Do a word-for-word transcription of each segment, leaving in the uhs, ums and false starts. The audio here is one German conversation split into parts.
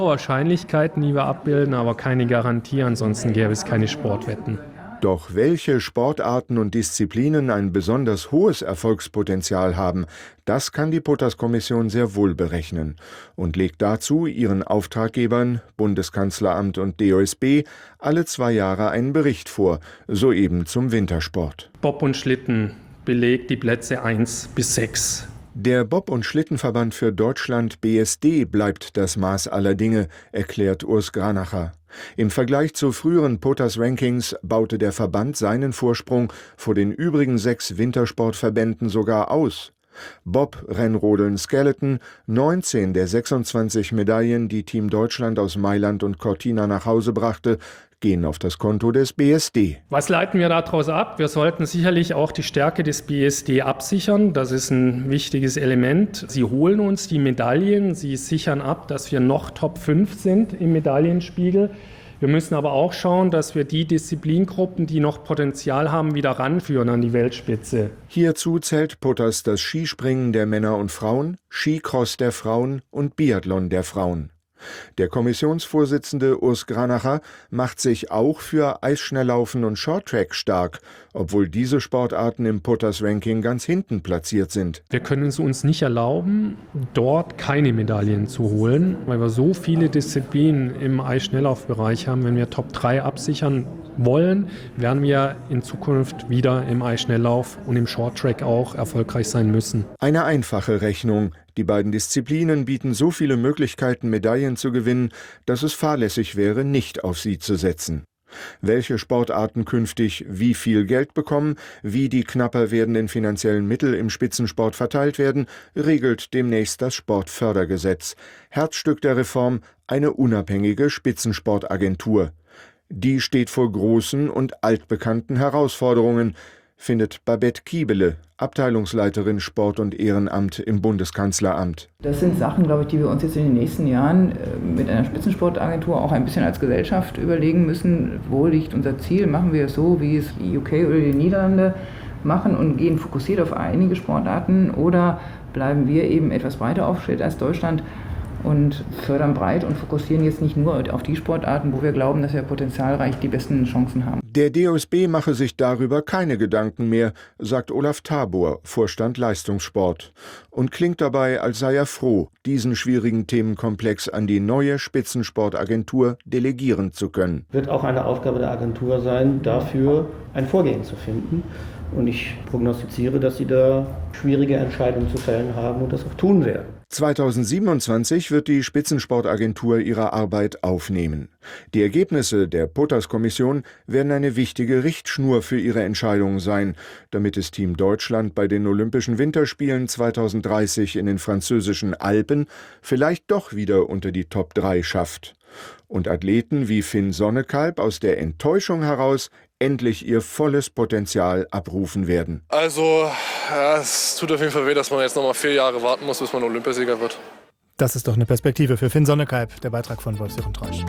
Wahrscheinlichkeiten, die wir abbilden, aber keine Garantie, ansonsten gäbe es keine Sportwetten. Doch welche Sportarten und Disziplinen ein besonders hohes Erfolgspotenzial haben, das kann die Pottas-Kommission sehr wohl berechnen und legt dazu ihren Auftraggebern, Bundeskanzleramt und D O S B, alle zwei Jahre einen Bericht vor, soeben zum Wintersport. Bob und Schlitten belegt die Plätze eins bis sechs. Der Bob- und Schlittenverband für Deutschland B S D bleibt das Maß aller Dinge, erklärt Urs Granacher. Im Vergleich zu früheren Pottas-Rankings baute der Verband seinen Vorsprung vor den übrigen sechs Wintersportverbänden sogar aus. Bob, Rennrodeln, Skeleton, neunzehn der sechsundzwanzig Medaillen, die Team Deutschland aus Mailand und Cortina nach Hause brachte, gehen auf das Konto des B S D. Was leiten wir daraus ab? Wir sollten sicherlich auch die Stärke des B S D absichern. Das ist ein wichtiges Element. Sie holen uns die Medaillen, sie sichern ab, dass wir noch Top fünf sind im Medaillenspiegel. Wir müssen aber auch schauen, dass wir die Disziplingruppen, die noch Potenzial haben, wieder ranführen an die Weltspitze. Hierzu zählt Pottas das Skispringen der Männer und Frauen, Skicross der Frauen und Biathlon der Frauen. Der Kommissionsvorsitzende Urs Granacher macht sich auch für Eisschnelllaufen und Shorttrack stark, obwohl diese Sportarten im Pottas-Ranking ganz hinten platziert sind. Wir können es uns nicht erlauben, dort keine Medaillen zu holen, weil wir so viele Disziplinen im Eisschnelllaufbereich haben. Wenn wir Top drei absichern wollen, werden wir in Zukunft wieder im Eisschnelllauf und im Shorttrack auch erfolgreich sein müssen. Eine einfache Rechnung. Die beiden Disziplinen bieten so viele Möglichkeiten, Medaillen zu gewinnen, dass es fahrlässig wäre, nicht auf sie zu setzen. Welche Sportarten künftig wie viel Geld bekommen, wie die knapper werdenden finanziellen Mittel im Spitzensport verteilt werden, regelt demnächst das Sportfördergesetz. Herzstück der Reform: eine unabhängige Spitzensportagentur. Die steht vor großen und altbekannten Herausforderungen, findet Babette Kiebele, Abteilungsleiterin Sport und Ehrenamt im Bundeskanzleramt. Das sind Sachen, glaube ich, die wir uns jetzt in den nächsten Jahren mit einer Spitzensportagentur auch ein bisschen als Gesellschaft überlegen müssen. Wo liegt unser Ziel? Machen wir es so, wie es die U K oder die Niederlande machen und gehen fokussiert auf einige Sportarten, oder bleiben wir eben etwas breiter aufgestellt als Deutschland und fördern breit und fokussieren jetzt nicht nur auf die Sportarten, wo wir glauben, dass wir potenzialreich die besten Chancen haben. Der D O S B mache sich darüber keine Gedanken mehr, sagt Olaf Tabor, Vorstand Leistungssport, und klingt dabei, als sei er froh, diesen schwierigen Themenkomplex an die neue Spitzensportagentur delegieren zu können. Wird auch eine Aufgabe der Agentur sein, dafür ein Vorgehen zu finden. Und ich prognostiziere, dass sie da schwierige Entscheidungen zu fällen haben und das auch tun werden. zweitausendsiebenundzwanzig wird die Spitzensportagentur ihre Arbeit aufnehmen. Die Ergebnisse der Pottas-Kommission werden eine wichtige Richtschnur für ihre Entscheidungen sein, damit es Team Deutschland bei den Olympischen Winterspielen zweitausenddreißig in den französischen Alpen vielleicht doch wieder unter die Top drei schafft. Und Athleten wie Finn Sonnekalb aus der Enttäuschung heraus endlich ihr volles Potenzial abrufen werden. Also, ja, es tut auf jeden Fall weh, dass man jetzt noch mal vier Jahre warten muss, bis man Olympiasieger wird. Das ist doch eine Perspektive für Finn Sonnekalb, der Beitrag von Wolf-Sören Treusch.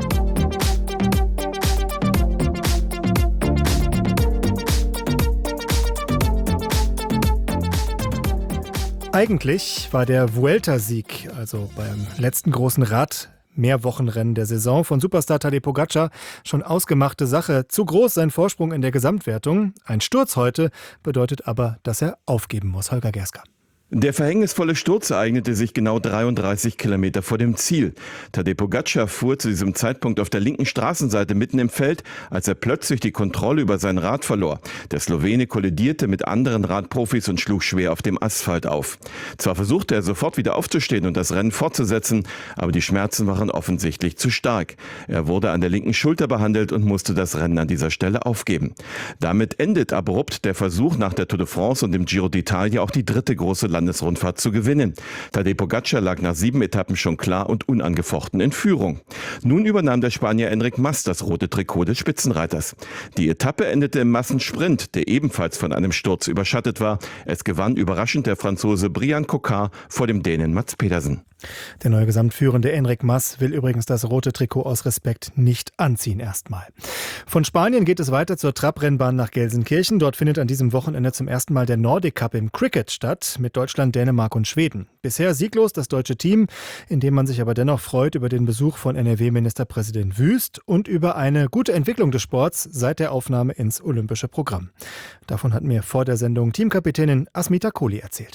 Eigentlich war der Vuelta-Sieg, also beim letzten großen Rad, Mehrwochenrennen der Saison von Superstar Tadej Pogačar, schon ausgemachte Sache. Zu groß sein Vorsprung in der Gesamtwertung. Ein Sturz heute bedeutet aber, dass er aufgeben muss. Holger Gerska. Der verhängnisvolle Sturz ereignete sich genau dreiunddreißig Kilometer vor dem Ziel. Tadej Pogačar fuhr zu diesem Zeitpunkt auf der linken Straßenseite mitten im Feld, als er plötzlich die Kontrolle über sein Rad verlor. Der Slowene kollidierte mit anderen Radprofis und schlug schwer auf dem Asphalt auf. Zwar versuchte er sofort wieder aufzustehen und das Rennen fortzusetzen, aber die Schmerzen waren offensichtlich zu stark. Er wurde an der linken Schulter behandelt und musste das Rennen an dieser Stelle aufgeben. Damit endet abrupt der Versuch, nach der Tour de France und dem Giro d'Italia auch die dritte große Landesrundfahrt zu gewinnen. Tadej Pogačar lag nach sieben Etappen schon klar und unangefochten in Führung. Nun übernahm der Spanier Enric Mas das rote Trikot des Spitzenreiters. Die Etappe endete im Massensprint, der ebenfalls von einem Sturz überschattet war. Es gewann überraschend der Franzose Brian Cocard vor dem Dänen Mats Pedersen. Der neue Gesamtführende Enric Mas will übrigens das rote Trikot aus Respekt nicht anziehen erstmal. Von Spanien geht es weiter zur Trabrennbahn nach Gelsenkirchen. Dort findet an diesem Wochenende zum ersten Mal der Nordic Cup im Cricket statt, mit Deutschland, Dänemark und Schweden. Bisher sieglos das deutsche Team, in dem man sich aber dennoch freut über den Besuch von N R W-Ministerpräsident Wüst und über eine gute Entwicklung des Sports seit der Aufnahme ins olympische Programm. Davon hat mir vor der Sendung Teamkapitänin Asmita Kohli erzählt.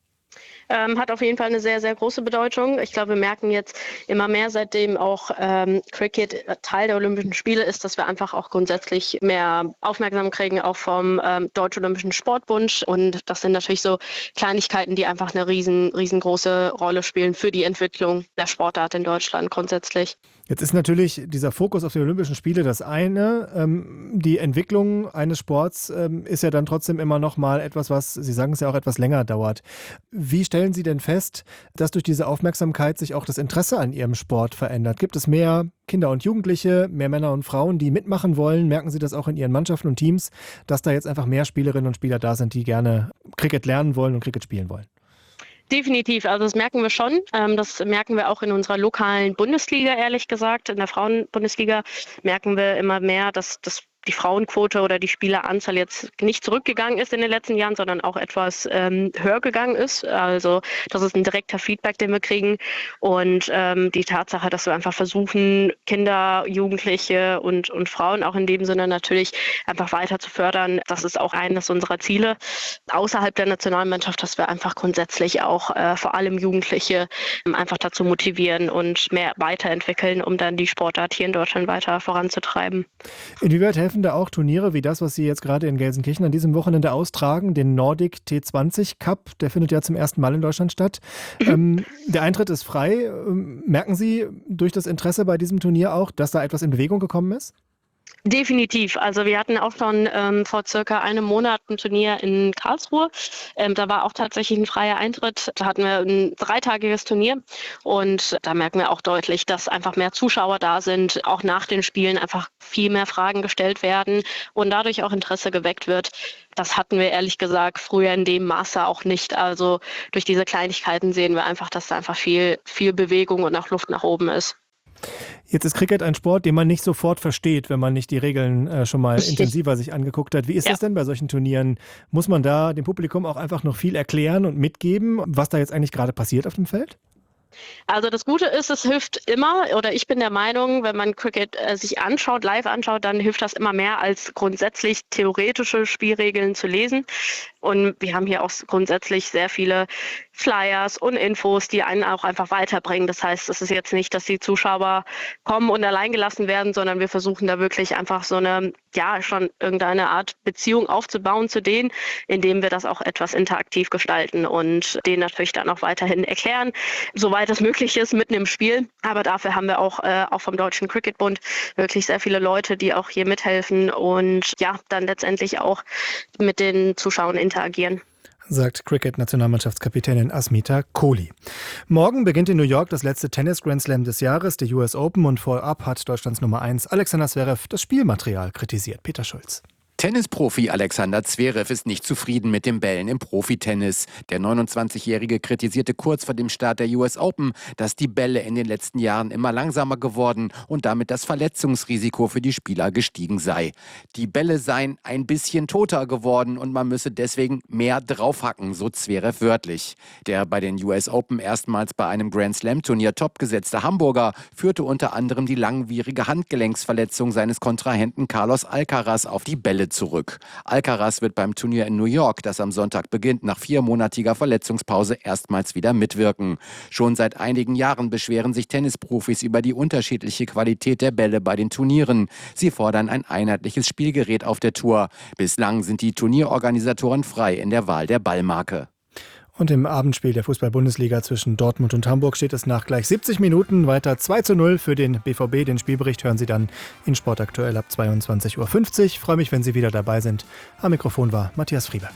Ähm, hat auf jeden Fall eine sehr, sehr große Bedeutung. Ich glaube, wir merken jetzt immer mehr, seitdem auch ähm, Cricket Teil der Olympischen Spiele ist, dass wir einfach auch grundsätzlich mehr Aufmerksamkeit kriegen, auch vom ähm, Deutsch-Olympischen Sportbund. Und das sind natürlich so Kleinigkeiten, die einfach eine riesen, riesengroße Rolle spielen für die Entwicklung der Sportart in Deutschland grundsätzlich. Jetzt ist natürlich dieser Fokus auf die Olympischen Spiele das eine. Ähm, die Entwicklung eines Sports ähm, ist ja dann trotzdem immer noch mal etwas, was, Sie sagen es ja auch, etwas länger dauert. Wie stellen Sie denn fest, dass durch diese Aufmerksamkeit sich auch das Interesse an Ihrem Sport verändert? Gibt es mehr Kinder und Jugendliche, mehr Männer und Frauen, die mitmachen wollen? Merken Sie das auch in Ihren Mannschaften und Teams, dass da jetzt einfach mehr Spielerinnen und Spieler da sind, die gerne Cricket lernen wollen und Cricket spielen wollen? Definitiv, also das merken wir schon. Das merken wir auch in unserer lokalen Bundesliga, ehrlich gesagt. In der Frauenbundesliga merken wir immer mehr, dass das die Frauenquote oder die Spieleranzahl jetzt nicht zurückgegangen ist in den letzten Jahren, sondern auch etwas ähm, höher gegangen ist. Also das ist ein direkter Feedback, den wir kriegen. Und ähm, die Tatsache, dass wir einfach versuchen, Kinder, Jugendliche und, und Frauen auch in dem Sinne natürlich einfach weiter zu fördern, das ist auch eines unserer Ziele außerhalb der Nationalmannschaft, dass wir einfach grundsätzlich auch äh, vor allem Jugendliche ähm, einfach dazu motivieren und mehr weiterentwickeln, um dann die Sportart hier in Deutschland weiter voranzutreiben. Inwieweit helfen da auch Turniere wie das, was Sie jetzt gerade in Gelsenkirchen an diesem Wochenende austragen, den Nordic T zwanzig Cup, der findet ja zum ersten Mal in Deutschland statt. Mhm. Ähm, der Eintritt ist frei. Ähm, merken Sie durch das Interesse bei diesem Turnier auch, dass da etwas in Bewegung gekommen ist? Definitiv. Also wir hatten auch schon ähm, vor circa einem Monat ein Turnier in Karlsruhe. Ähm, da war auch tatsächlich ein freier Eintritt. Da hatten wir ein dreitagiges Turnier und da merken wir auch deutlich, dass einfach mehr Zuschauer da sind, auch nach den Spielen einfach viel mehr Fragen gestellt werden und dadurch auch Interesse geweckt wird. Das hatten wir ehrlich gesagt früher in dem Maße auch nicht. Also durch diese Kleinigkeiten sehen wir einfach, dass da einfach viel, viel Bewegung und auch Luft nach oben ist. Jetzt ist Cricket ein Sport, den man nicht sofort versteht, wenn man nicht die Regeln äh, schon mal intensiver sich angeguckt hat. Wie ist ja. das denn bei solchen Turnieren? Muss man da dem Publikum auch einfach noch viel erklären und mitgeben, was da jetzt eigentlich gerade passiert auf dem Feld? Also das Gute ist, es hilft immer, oder ich bin der Meinung, wenn man Cricket äh, sich anschaut, live anschaut, dann hilft das immer mehr, als grundsätzlich theoretische Spielregeln zu lesen. Und wir haben hier auch grundsätzlich sehr viele Flyers und Infos, die einen auch einfach weiterbringen. Das heißt, es ist jetzt nicht, dass die Zuschauer kommen und allein gelassen werden, sondern wir versuchen da wirklich einfach so eine, ja, schon irgendeine Art Beziehung aufzubauen zu denen, indem wir das auch etwas interaktiv gestalten und denen natürlich dann auch weiterhin erklären, soweit es möglich ist, mitten im Spiel. Aber dafür haben wir auch, äh, auch vom Deutschen Cricketbund wirklich sehr viele Leute, die auch hier mithelfen und ja, dann letztendlich auch mit den Zuschauern interagieren. Sagt Cricket-Nationalmannschaftskapitänin Asmita Kohli. Morgen beginnt in New York das letzte Tennis-Grand Slam des Jahres, der U S Open, und vorab hat Deutschlands Nummer eins Alexander Zverev das Spielmaterial kritisiert. Peter Schulz. Tennisprofi Alexander Zverev ist nicht zufrieden mit den Bällen im Profitennis. Der neunundzwanzigjährige kritisierte kurz vor dem Start der U S Open, dass die Bälle in den letzten Jahren immer langsamer geworden und damit das Verletzungsrisiko für die Spieler gestiegen sei. Die Bälle seien ein bisschen toter geworden und man müsse deswegen mehr draufhacken, so Zverev wörtlich. Der bei den U S Open erstmals bei einem Grand Slam Turnier topgesetzte Hamburger führte unter anderem die langwierige Handgelenksverletzung seines Kontrahenten Carlos Alcaraz auf die Bälle zurück. Alcaraz wird beim Turnier in New York, das am Sonntag beginnt, nach viermonatiger Verletzungspause erstmals wieder mitwirken. Schon seit einigen Jahren beschweren sich Tennisprofis über die unterschiedliche Qualität der Bälle bei den Turnieren. Sie fordern ein einheitliches Spielgerät auf der Tour. Bislang sind die Turnierorganisatoren frei in der Wahl der Ballmarke. Und im Abendspiel der Fußball-Bundesliga zwischen Dortmund und Hamburg steht es nach gleich siebzig Minuten weiter zwei zu null für den B V B. Den Spielbericht hören Sie dann in Sportaktuell ab zweiundzwanzig Uhr fünfzig. Ich freue mich, wenn Sie wieder dabei sind. Am Mikrofon war Matthias Friebe.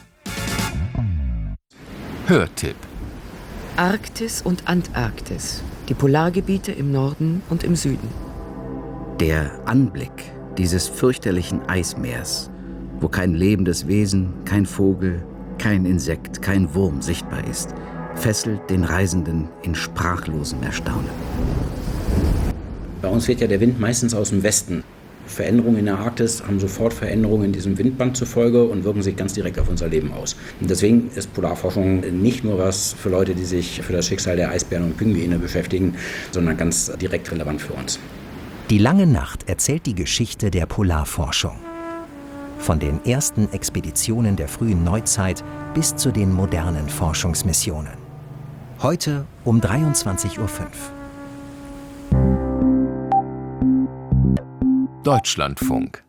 Hörtipp: Arktis und Antarktis, die Polargebiete im Norden und im Süden. Der Anblick dieses fürchterlichen Eismeers, wo kein lebendes Wesen, kein Vogel, kein Insekt, kein Wurm sichtbar ist, fesselt den Reisenden in sprachlosem Erstaunen. Bei uns weht ja der Wind meistens aus dem Westen. Veränderungen in der Arktis haben sofort Veränderungen in diesem Windband zur Folge und wirken sich ganz direkt auf unser Leben aus. Und deswegen ist Polarforschung nicht nur was für Leute, die sich für das Schicksal der Eisbären und Pinguine beschäftigen, sondern ganz direkt relevant für uns. Die lange Nacht erzählt die Geschichte der Polarforschung. Von den ersten Expeditionen der frühen Neuzeit bis zu den modernen Forschungsmissionen. Heute um dreiundzwanzig Uhr fünf. Deutschlandfunk.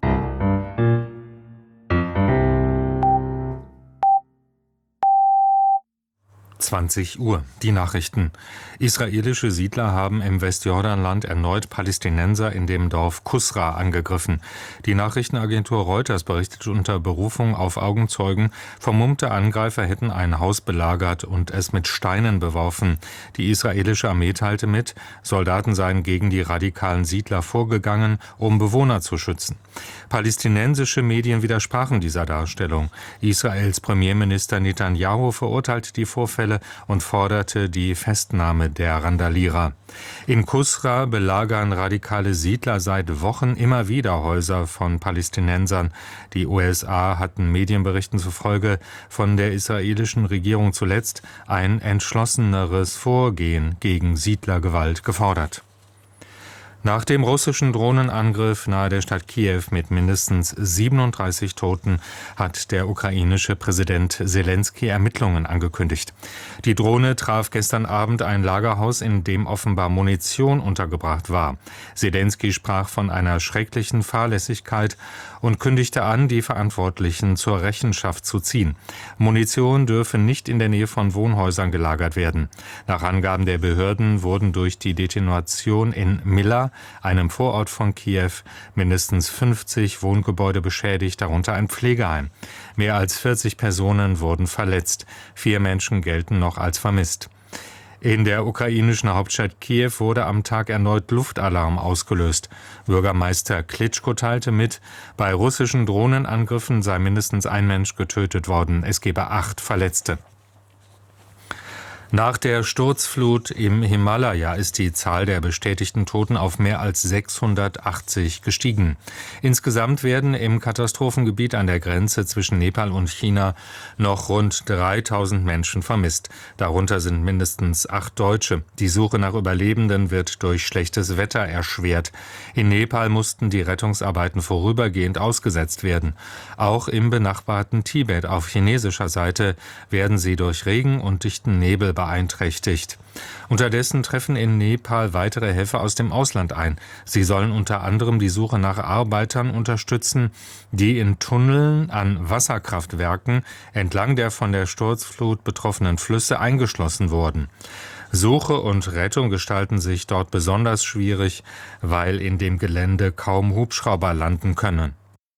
zwanzig Uhr. Die Nachrichten. Israelische Siedler haben im Westjordanland erneut Palästinenser in dem Dorf Kusra angegriffen. Die Nachrichtenagentur Reuters berichtet unter Berufung auf Augenzeugen, vermummte Angreifer hätten ein Haus belagert und es mit Steinen beworfen. Die israelische Armee teilte mit, Soldaten seien gegen die radikalen Siedler vorgegangen, um Bewohner zu schützen. Palästinensische Medien widersprachen dieser Darstellung. Israels Premierminister Netanyahu verurteilte die Vorfälle und forderte die Festnahme der Randalierer. In Kusra belagern radikale Siedler seit Wochen immer wieder Häuser von Palästinensern. Die U S A hatten Medienberichten zufolge von der israelischen Regierung zuletzt ein entschlosseneres Vorgehen gegen Siedlergewalt gefordert. Nach dem russischen Drohnenangriff nahe der Stadt Kiew mit mindestens siebenunddreißig Toten hat der ukrainische Präsident Selenskyj Ermittlungen angekündigt. Die Drohne traf gestern Abend ein Lagerhaus, in dem offenbar Munition untergebracht war. Selenskyj sprach von einer schrecklichen Fahrlässigkeit und kündigte an, die Verantwortlichen zur Rechenschaft zu ziehen. Munition dürfe nicht in der Nähe von Wohnhäusern gelagert werden. Nach Angaben der Behörden wurden durch die Detonation in Mila, einem Vorort von Kiew, mindestens fünfzig Wohngebäude beschädigt, darunter ein Pflegeheim. Mehr als vierzig Personen wurden verletzt. Vier Menschen gelten noch als vermisst. In der ukrainischen Hauptstadt Kiew wurde am Tag erneut Luftalarm ausgelöst. Bürgermeister Klitschko teilte mit, bei russischen Drohnenangriffen sei mindestens ein Mensch getötet worden. Es gebe acht Verletzte. Nach der Sturzflut im Himalaya ist die Zahl der bestätigten Toten auf mehr als sechshundertachtzig gestiegen. Insgesamt werden im Katastrophengebiet an der Grenze zwischen Nepal und China noch rund dreitausend Menschen vermisst. Darunter sind mindestens acht Deutsche. Die Suche nach Überlebenden wird durch schlechtes Wetter erschwert. In Nepal mussten die Rettungsarbeiten vorübergehend ausgesetzt werden. Auch im benachbarten Tibet auf chinesischer Seite werden sie durch Regen und dichten Nebel beeinträchtigt. Unterdessen treffen in Nepal weitere Helfer aus dem Ausland ein. Sie sollen unter anderem die Suche nach Arbeitern unterstützen, die in Tunneln an Wasserkraftwerken entlang der von der Sturzflut betroffenen Flüsse eingeschlossen wurden. Suche und Rettung gestalten sich dort besonders schwierig, weil in dem Gelände kaum Hubschrauber landen können.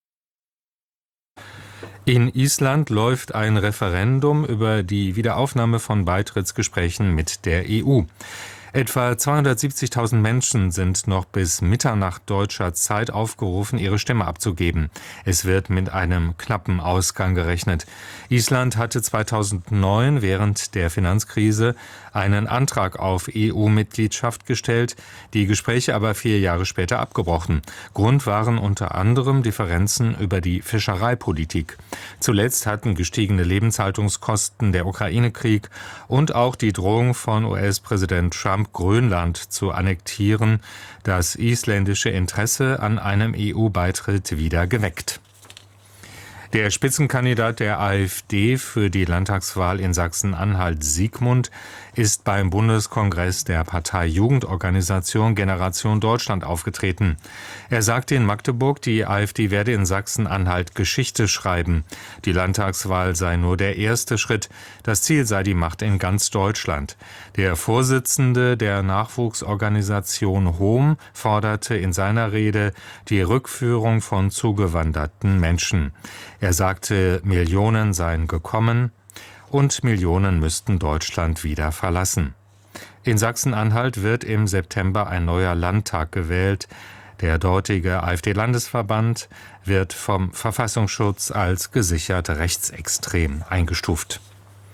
In Island läuft ein Referendum über die Wiederaufnahme von Beitrittsgesprächen mit der E U. Etwa zweihundertsiebzigtausend Menschen sind noch bis Mitternacht deutscher Zeit aufgerufen, ihre Stimme abzugeben. Es wird mit einem knappen Ausgang gerechnet. Island hatte zweitausendneun während der Finanzkrise einen Antrag auf E U-Mitgliedschaft gestellt, die Gespräche aber vier Jahre später abgebrochen. Grund waren unter anderem Differenzen über die Fischereipolitik. Zuletzt hatten gestiegene Lebenshaltungskosten, der Ukraine-Krieg und auch die Drohung von U S-Präsident Trump, Grönland zu annektieren, das isländische Interesse an einem E U-Beitritt wieder geweckt. Der Spitzenkandidat der AfD für die Landtagswahl in Sachsen-Anhalt, Siegmund, ist beim Bundeskongress der Partei Jugendorganisation Generation Deutschland aufgetreten. Er sagte in Magdeburg, die AfD werde in Sachsen-Anhalt Geschichte schreiben. Die Landtagswahl sei nur der erste Schritt. Das Ziel sei die Macht in ganz Deutschland. Der Vorsitzende der Nachwuchsorganisation H O M forderte in seiner Rede die Rückführung von zugewanderten Menschen. Er sagte, Millionen seien gekommen und Millionen müssten Deutschland wieder verlassen. In Sachsen-Anhalt wird im September ein neuer Landtag gewählt. Der dortige AfD-Landesverband wird vom Verfassungsschutz als gesichert rechtsextrem eingestuft.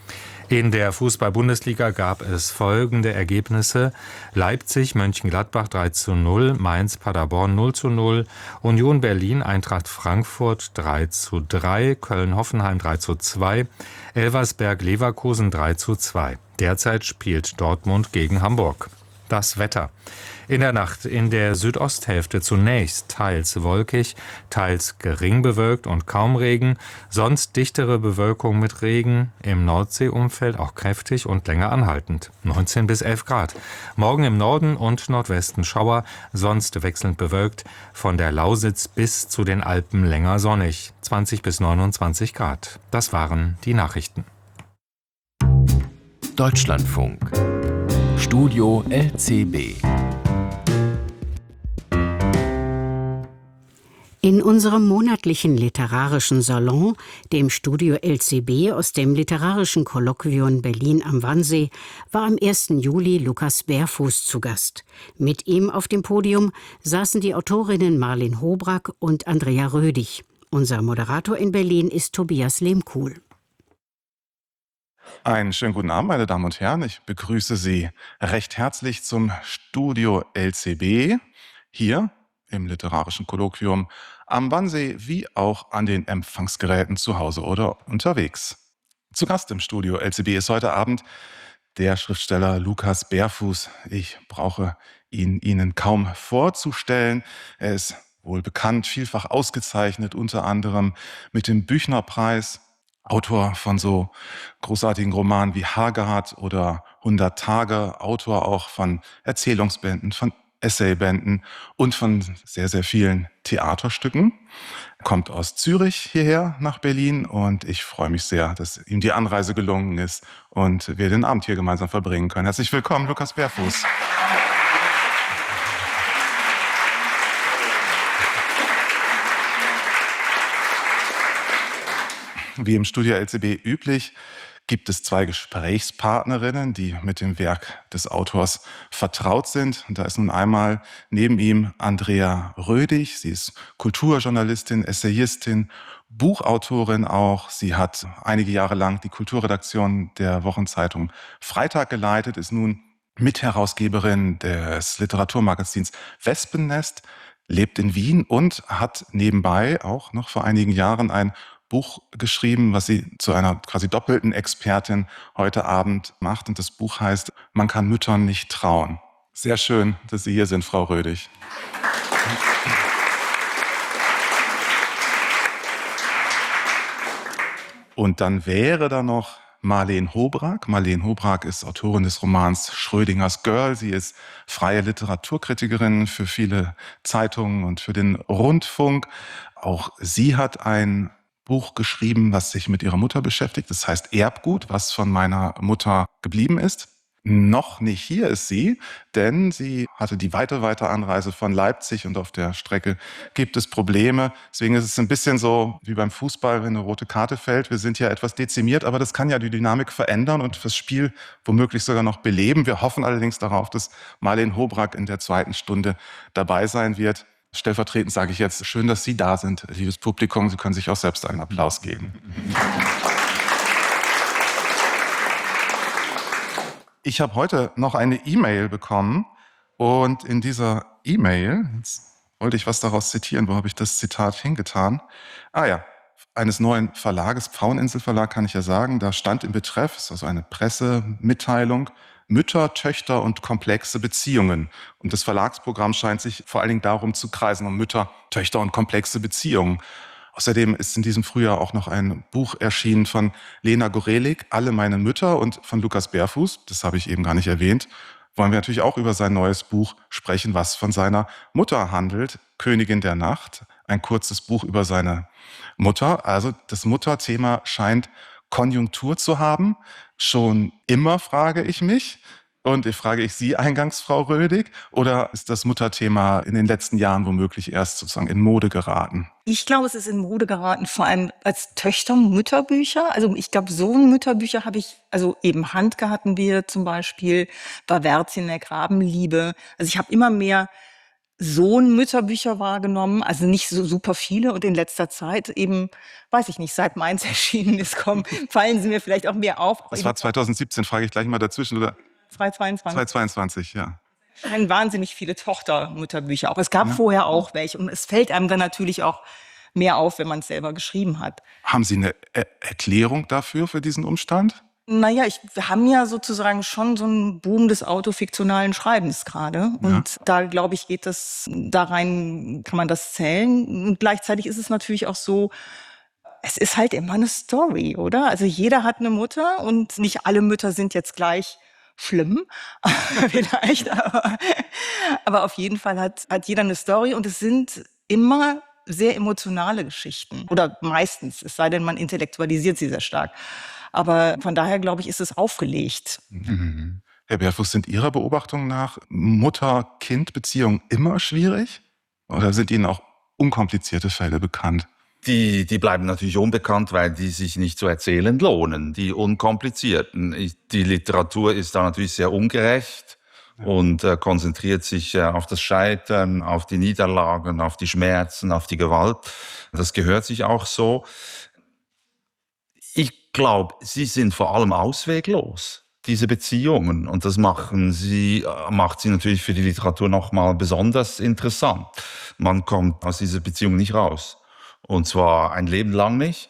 In der Fußball-Bundesliga gab es folgende Ergebnisse: Leipzig, Mönchengladbach drei zu null, Mainz, Paderborn null zu null, Union Berlin, Eintracht Frankfurt drei zu drei, Köln-Hoffenheim drei zu zwei, Elversberg, Leverkusen drei zu zwei. Derzeit spielt Dortmund gegen Hamburg. Das Wetter. In der Nacht in der Südosthälfte zunächst teils wolkig, teils gering bewölkt und kaum Regen, sonst dichtere Bewölkung mit Regen, im Nordseeumfeld auch kräftig und länger anhaltend, neunzehn bis elf Grad. Morgen im Norden und Nordwesten Schauer, sonst wechselnd bewölkt, von der Lausitz bis zu den Alpen länger sonnig, zwanzig bis neunundzwanzig Grad. Das waren die Nachrichten. Deutschlandfunk. Studio L C B. In unserem monatlichen literarischen Salon, dem Studio L C B aus dem Literarischen Kolloquium Berlin am Wannsee, war am ersten Juli Lukas Berfuß zu Gast. Mit ihm auf dem Podium saßen die Autorinnen Marleen Hobrack und Andrea Rödig. Unser Moderator in Berlin ist Tobias Lehmkuhl. Einen schönen guten Abend, meine Damen und Herren. Ich begrüße Sie recht herzlich zum Studio L C B, hier im Literarischen Kolloquium am Wannsee, wie auch an den Empfangsgeräten zu Hause oder unterwegs. Zu Gast im Studio L C B ist heute Abend der Schriftsteller Lukas Berfuß. Ich brauche ihn Ihnen kaum vorzustellen. Er ist wohl bekannt, vielfach ausgezeichnet, unter anderem mit dem Büchnerpreis. Autor von so großartigen Romanen wie Hagard oder hundert Tage, Autor auch von Erzählungsbänden, von Essaybänden und von sehr, sehr vielen Theaterstücken. Er kommt aus Zürich hierher nach Berlin und ich freue mich sehr, dass ihm die Anreise gelungen ist und wir den Abend hier gemeinsam verbringen können. Herzlich willkommen, Lukas Berfuß. Wie im Studio L C B üblich, gibt es zwei Gesprächspartnerinnen, die mit dem Werk des Autors vertraut sind. Und da ist nun einmal neben ihm Andrea Rödig. Sie ist Kulturjournalistin, Essayistin, Buchautorin auch. Sie hat einige Jahre lang die Kulturredaktion der Wochenzeitung Freitag geleitet, ist nun Mitherausgeberin des Literaturmagazins Wespennest, lebt in Wien und hat nebenbei auch noch vor einigen Jahren ein Buch geschrieben, was sie zu einer quasi doppelten Expertin heute Abend macht. Und das Buch heißt Man kann Müttern nicht trauen. Sehr schön, dass Sie hier sind, Frau Rödig. Und dann wäre da noch Marleen Hobrack. Marleen Hobrack ist Autorin des Romans Schrödingers Girl. Sie ist freie Literaturkritikerin für viele Zeitungen und für den Rundfunk. Auch sie hat ein Buch geschrieben, was sich mit ihrer Mutter beschäftigt. Das heißt Erbgut, was von meiner Mutter geblieben ist. Noch nicht hier ist sie, denn sie hatte die weite, weite Anreise von Leipzig und auf der Strecke gibt es Probleme. Deswegen ist es ein bisschen so wie beim Fußball, wenn eine rote Karte fällt. Wir sind ja etwas dezimiert, aber das kann ja die Dynamik verändern und das Spiel womöglich sogar noch beleben. Wir hoffen allerdings darauf, dass Marleen Hobrack in der zweiten Stunde dabei sein wird. Stellvertretend sage ich jetzt, schön, dass Sie da sind, liebes Publikum. Sie können sich auch selbst einen Applaus geben. Ich habe heute noch eine E-Mail bekommen und in dieser E-Mail, jetzt wollte ich was daraus zitieren, wo habe ich das Zitat hingetan? Ah ja, eines neuen Verlages, Pfaueninsel Verlag kann ich ja sagen, da stand im Betreff, das ist also eine Pressemitteilung, Mütter, Töchter und komplexe Beziehungen. Und das Verlagsprogramm scheint sich vor allen Dingen darum zu kreisen, um Mütter, Töchter und komplexe Beziehungen. Außerdem ist in diesem Frühjahr auch noch ein Buch erschienen von Lena Gorelik, Alle meine Mütter, und von Lukas Berfuß, das habe ich eben gar nicht erwähnt, wollen wir natürlich auch über sein neues Buch sprechen, was von seiner Mutter handelt, Königin der Nacht, ein kurzes Buch über seine Mutter. Also das Mutterthema scheint Konjunktur zu haben. Schon immer, frage ich mich. Und ich frage ich Sie eingangs, Frau Rödig, oder ist das Mutterthema in den letzten Jahren womöglich erst sozusagen in Mode geraten? Ich glaube, es ist in Mode geraten, vor allem als Töchter-Mütterbücher. Also ich glaube, so ein Mütterbücher habe ich, also eben Handke hatten wir zum Beispiel, Baverzin, der Grabenliebe. Also ich habe immer mehr Sohn-Mütterbücher wahrgenommen, also nicht so super viele und in letzter Zeit eben, weiß ich nicht, seit Mainz erschienen ist, kommen, fallen sie mir vielleicht auch mehr auf. Das war zweitausendsiebzehn, frage ich gleich mal dazwischen, oder? zweitausendzweiundzwanzig. zweitausendzweiundzwanzig, ja. Es scheinen wahnsinnig viele Tochter-Mütterbücher auch. Es gab Ja. vorher auch welche und es fällt einem dann natürlich auch mehr auf, wenn man es selber geschrieben hat. Haben Sie eine Er- Erklärung dafür, für diesen Umstand? Naja, ich, wir haben ja sozusagen schon so einen Boom des autofiktionalen Schreibens gerade. Und da, glaube ich, geht das, da rein kann man das zählen. Und gleichzeitig ist es natürlich auch so, es ist halt immer eine Story, oder? Also jeder hat eine Mutter und nicht alle Mütter sind jetzt gleich schlimm, vielleicht. Aber, aber auf jeden Fall hat, hat jeder eine Story und es sind immer sehr emotionale Geschichten. Oder meistens, es sei denn, man intellektualisiert sie sehr stark. Aber von daher, glaube ich, ist es aufgelegt. Mhm. Herr Berfuß, sind Ihrer Beobachtung nach Mutter-Kind-Beziehungen immer schwierig? Oder sind Ihnen auch unkomplizierte Fälle bekannt? Die, die bleiben natürlich unbekannt, weil die sich nicht zu erzählen lohnen, die unkomplizierten. Ich, die Literatur ist da natürlich sehr ungerecht und äh, konzentriert sich äh, auf das Scheitern, auf die Niederlagen, auf die Schmerzen, auf die Gewalt. Das gehört sich auch so. Ich glaube, sie sind vor allem ausweglos, diese Beziehungen. Und das machen sie, macht sie natürlich für die Literatur nochmal besonders interessant. Man kommt aus dieser Beziehung nicht raus. Und zwar ein Leben lang nicht.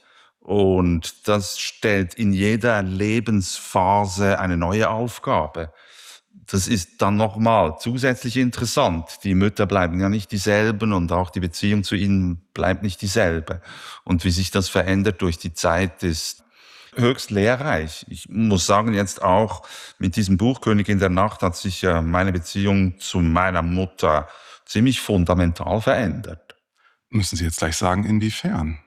Und das stellt in jeder Lebensphase eine neue Aufgabe. Das ist dann nochmal zusätzlich interessant. Die Mütter bleiben ja nicht dieselben und auch die Beziehung zu ihnen bleibt nicht dieselbe. Und wie sich das verändert durch die Zeit, ist höchst lehrreich. Ich muss sagen, jetzt auch mit diesem Buch Königin der Nacht hat sich ja meine Beziehung zu meiner Mutter ziemlich fundamental verändert. Müssen Sie jetzt gleich sagen, inwiefern?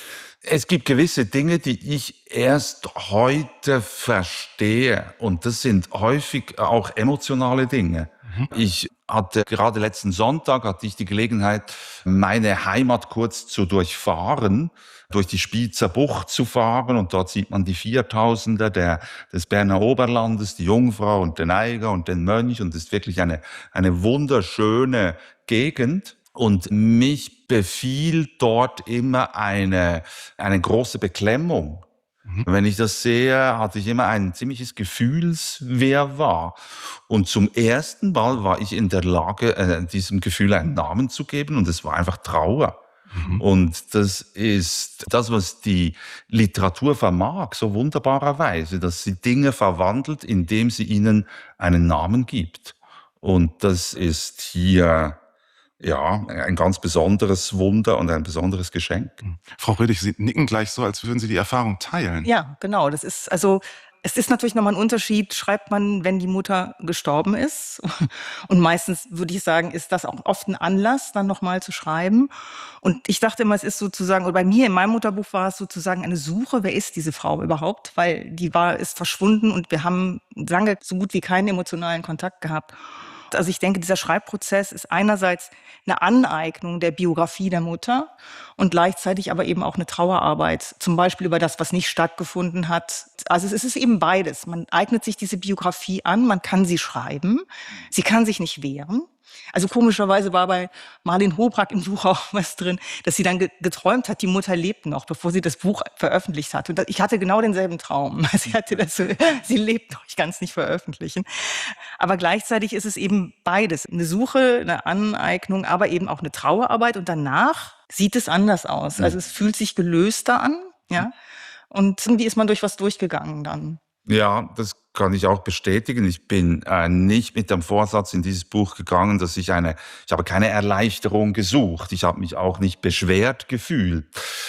Es gibt gewisse Dinge, die ich erst heute verstehe. Und das sind häufig auch emotionale Dinge. Mhm. Ich hatte gerade letzten Sonntag hatte ich die Gelegenheit, meine Heimat kurz zu durchfahren, durch die Spiezer Bucht zu fahren. Und dort sieht man die Viertausender der, des Berner Oberlandes, die Jungfrau und den Eiger und den Mönch. Und es ist wirklich eine, eine wunderschöne Gegend. Und mich befiel dort immer eine, eine große Beklemmung. Mhm. Wenn ich das sehe, hatte ich immer ein ziemliches Gefühlswirrwarr. Und zum ersten Mal war ich in der Lage, äh, diesem Gefühl einen Namen zu geben. Und es war einfach Trauer. Mhm. Und das ist das, was die Literatur vermag, so wunderbarerweise, dass sie Dinge verwandelt, indem sie ihnen einen Namen gibt. Und das ist hier ja, ein ganz besonderes Wunder und ein besonderes Geschenk. Frau Rödig, Sie nicken gleich so, als würden Sie die Erfahrung teilen. Ja, genau. Das ist also, es ist natürlich nochmal ein Unterschied, schreibt man, wenn die Mutter gestorben ist. Und meistens würde ich sagen, ist das auch oft ein Anlass, dann nochmal zu schreiben. Und ich dachte immer, es ist sozusagen, oder bei mir in meinem Mutterbuch war es sozusagen eine Suche, wer ist diese Frau überhaupt? Weil die war, ist verschwunden und wir haben lange so gut wie keinen emotionalen Kontakt gehabt. Also ich denke, dieser Schreibprozess ist einerseits eine Aneignung der Biografie der Mutter und gleichzeitig aber eben auch eine Trauerarbeit, zum Beispiel über das, was nicht stattgefunden hat. Also es ist eben beides. Man eignet sich diese Biografie an, man kann sie schreiben, sie kann sich nicht wehren. Also komischerweise war bei Marlene Hobrack im Buch auch was drin, dass sie dann geträumt hat, die Mutter lebt noch, bevor sie das Buch veröffentlicht hat. Und ich hatte genau denselben Traum. Sie hatte das so, sie lebt noch, ich kann es nicht veröffentlichen. Aber gleichzeitig ist es eben beides. Eine Suche, eine Aneignung, aber eben auch eine Trauerarbeit. Und danach sieht es anders aus. Also es fühlt sich gelöster an, ja. Und irgendwie ist man durch was durchgegangen dann. Ja, das kann ich auch bestätigen. Ich bin äh, nicht mit dem Vorsatz in dieses Buch gegangen, dass ich eine, ich habe keine Erleichterung gesucht. Ich habe mich auch nicht beschwert gefühlt.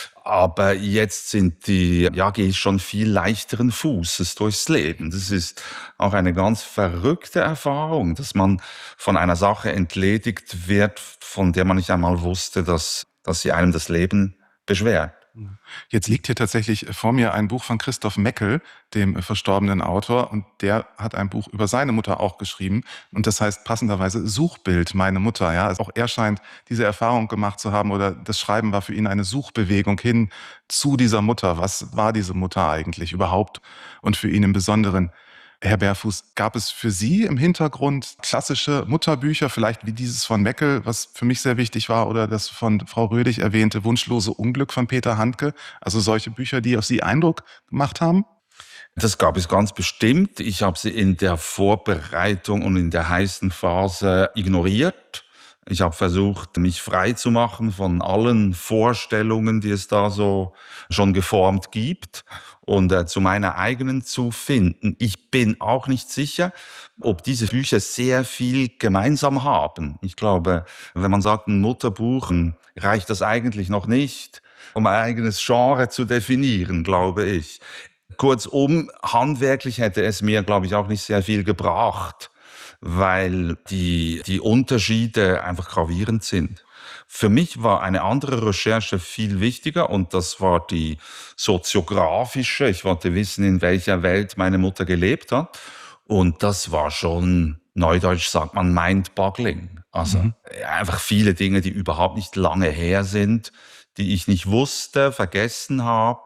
Aber jetzt sind die, ja, gehe ich schon viel leichteren Fußes durchs Leben. Das ist auch eine ganz verrückte Erfahrung, dass man von einer Sache entledigt wird, von der man nicht einmal wusste, dass, dass sie einem das Leben beschwert. Jetzt liegt hier tatsächlich vor mir ein Buch von Christoph Meckel, dem verstorbenen Autor, und der hat ein Buch über seine Mutter auch geschrieben, und das heißt passenderweise Suchbild, meine Mutter. Ja, also auch er scheint diese Erfahrung gemacht zu haben, oder das Schreiben war für ihn eine Suchbewegung hin zu dieser Mutter. Was war diese Mutter eigentlich überhaupt und für ihn im Besonderen? Herr Berfuß, gab es für Sie im Hintergrund klassische Mutterbücher, vielleicht wie dieses von Meckel, was für mich sehr wichtig war, oder das von Frau Rödig erwähnte Wunschlose Unglück von Peter Handke? Also solche Bücher, die auf Sie Eindruck gemacht haben? Das gab es ganz bestimmt. Ich habe sie in der Vorbereitung und in der heißen Phase ignoriert. Ich habe versucht, mich frei zu machen von allen Vorstellungen, die es da so schon geformt gibt, und äh, zu meiner eigenen zu finden. Ich bin auch nicht sicher, ob diese Bücher sehr viel gemeinsam haben. Ich glaube, wenn man sagt, ein Mutterbuch, reicht das eigentlich noch nicht, um ein eigenes Genre zu definieren, glaube ich. Kurzum, handwerklich hätte es mir, glaube ich, auch nicht sehr viel gebracht, weil die, die Unterschiede einfach gravierend sind. Für mich war eine andere Recherche viel wichtiger, und das war die soziografische. Ich wollte wissen, in welcher Welt meine Mutter gelebt hat. Und das war schon, neudeutsch sagt man, mind-boggling. Also mhm. einfach viele Dinge, die überhaupt nicht lange her sind, die ich nicht wusste, vergessen habe,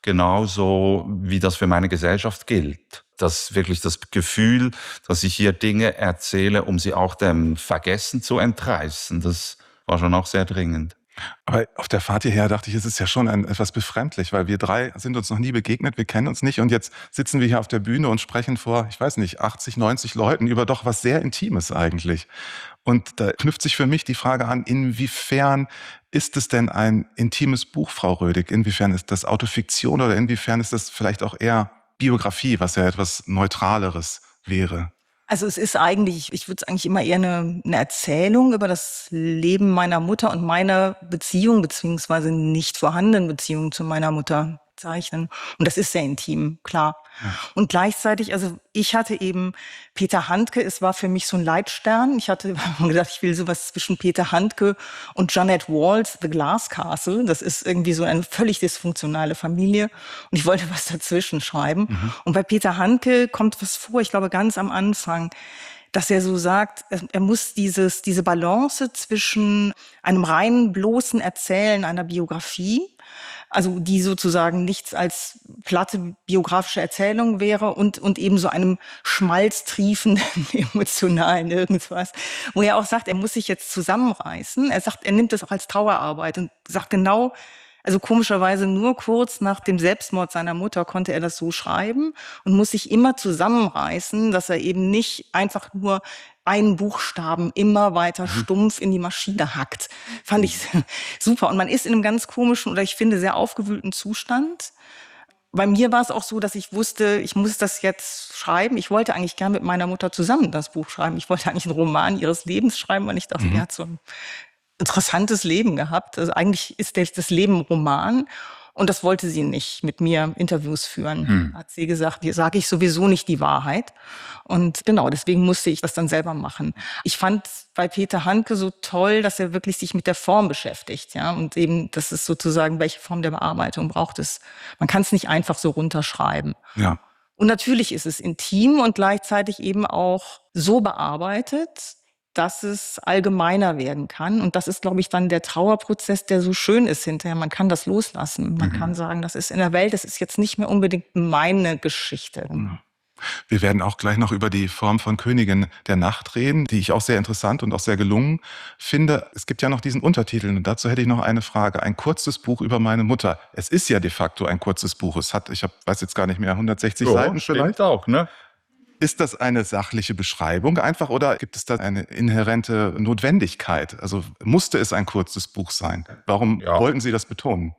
genauso wie das für meine Gesellschaft gilt. Das wirklich das Gefühl, dass ich hier Dinge erzähle, um sie auch dem Vergessen zu entreißen, das war schon auch sehr dringend. Aber auf der Fahrt hierher dachte ich, es ist ja schon ein, etwas befremdlich, weil wir drei sind uns noch nie begegnet, wir kennen uns nicht, und jetzt sitzen wir hier auf der Bühne und sprechen vor, ich weiß nicht, achtzig, neunzig Leuten über doch was sehr Intimes eigentlich. Und da knüpft sich für mich die Frage an, inwiefern ist es denn ein intimes Buch, Frau Rödig? Inwiefern ist das Autofiktion oder inwiefern ist das vielleicht auch eher Biografie, was ja etwas Neutraleres wäre? Also es ist eigentlich, ich würde es eigentlich immer eher eine, eine Erzählung über das Leben meiner Mutter und meine Beziehung, beziehungsweise nicht vorhandenen Beziehung zu meiner Mutter zeichnen. Und das ist sehr intim, klar. Ja. Und gleichzeitig, also ich hatte eben Peter Handke, es war für mich so ein Leitstern. Ich hatte gedacht, ich will sowas zwischen Peter Handke und Jeanette Walls, The Glass Castle. Das ist irgendwie so eine völlig dysfunktionale Familie. Und ich wollte was dazwischen schreiben. Mhm. Und bei Peter Handke kommt was vor, ich glaube ganz am Anfang, dass er so sagt, er muss dieses, diese Balance zwischen einem reinen, bloßen Erzählen einer Biografie, also die sozusagen nichts als platte biografische Erzählung wäre, und, und eben so einem schmalztriefenden, emotionalen irgendwas, wo er auch sagt, er muss sich jetzt zusammenreißen. Er sagt, er nimmt das auch als Trauerarbeit und sagt genau, also komischerweise nur kurz nach dem Selbstmord seiner Mutter konnte er das so schreiben und muss sich immer zusammenreißen, dass er eben nicht einfach nur einen Buchstaben immer weiter stumpf in die Maschine hackt. Fand ich super. Und man ist in einem ganz komischen oder ich finde sehr aufgewühlten Zustand. Bei mir war es auch so, dass ich wusste, ich muss das jetzt schreiben. Ich wollte eigentlich gern mit meiner Mutter zusammen das Buch schreiben. Ich wollte eigentlich einen Roman ihres Lebens schreiben, weil ich dachte, mhm. die hat so ein interessantes Leben gehabt. Also eigentlich ist das Leben ein Roman. Und das wollte sie nicht mit mir Interviews führen. Hm. Hat sie gesagt, hier sage ich sowieso nicht die Wahrheit. Und genau, deswegen musste ich das dann selber machen. Ich fand bei Peter Handke so toll, dass er wirklich sich mit der Form beschäftigt. Ja, und eben, das ist sozusagen, welche Form der Bearbeitung braucht es. Man kann es nicht einfach so runterschreiben. Ja. Und natürlich ist es intim und gleichzeitig eben auch so bearbeitet, dass es allgemeiner werden kann. Und das ist, glaube ich, dann der Trauerprozess, der so schön ist hinterher. Man kann das loslassen. Man mhm. kann sagen, das ist in der Welt, das ist jetzt nicht mehr unbedingt meine Geschichte. Mhm. Wir werden auch gleich noch über die Form von Königin der Nacht reden, die ich auch sehr interessant und auch sehr gelungen finde. Es gibt ja noch diesen Untertitel, und dazu hätte ich noch eine Frage. Ein kurzes Buch über meine Mutter. Es ist ja de facto ein kurzes Buch. Es hat, ich hab, weiß jetzt gar nicht mehr, hundertsechzig ja, Seiten vielleicht? auch, ne? Ist das eine sachliche Beschreibung einfach oder gibt es da eine inhärente Notwendigkeit? Also musste es ein kurzes Buch sein? Warum ja. wollten Sie das betonen?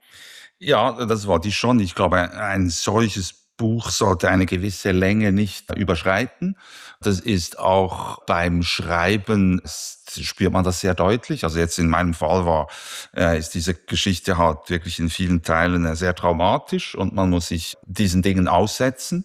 Ja, das wollte ich schon. Ich glaube, ein solches Buch sollte eine gewisse Länge nicht überschreiten. Das ist auch beim Schreiben, spürt man das sehr deutlich. Also jetzt in meinem Fall war, äh, ist diese Geschichte halt wirklich in vielen Teilen sehr traumatisch und man muss sich diesen Dingen aussetzen.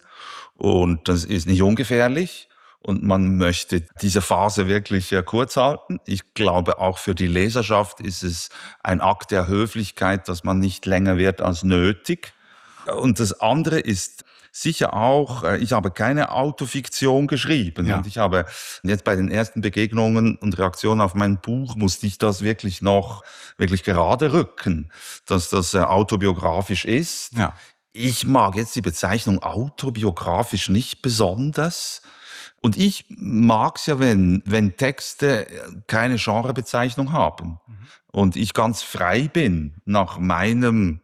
Und das ist nicht ungefährlich und man möchte diese Phase wirklich kurz halten. Ich glaube, auch für die Leserschaft ist es ein Akt der Höflichkeit, dass man nicht länger wird als nötig. Und das andere ist sicher auch, ich habe keine Autofiktion geschrieben. Ja. Und ich habe jetzt bei den ersten Begegnungen und Reaktionen auf mein Buch musste ich das wirklich noch wirklich gerade rücken, dass das autobiografisch ist. Ja. ich mag jetzt die Bezeichnung autobiografisch nicht besonders. Und ich mag's ja, wenn, wenn Texte keine Genrebezeichnung haben. Mhm. Und ich ganz frei bin, nach meinem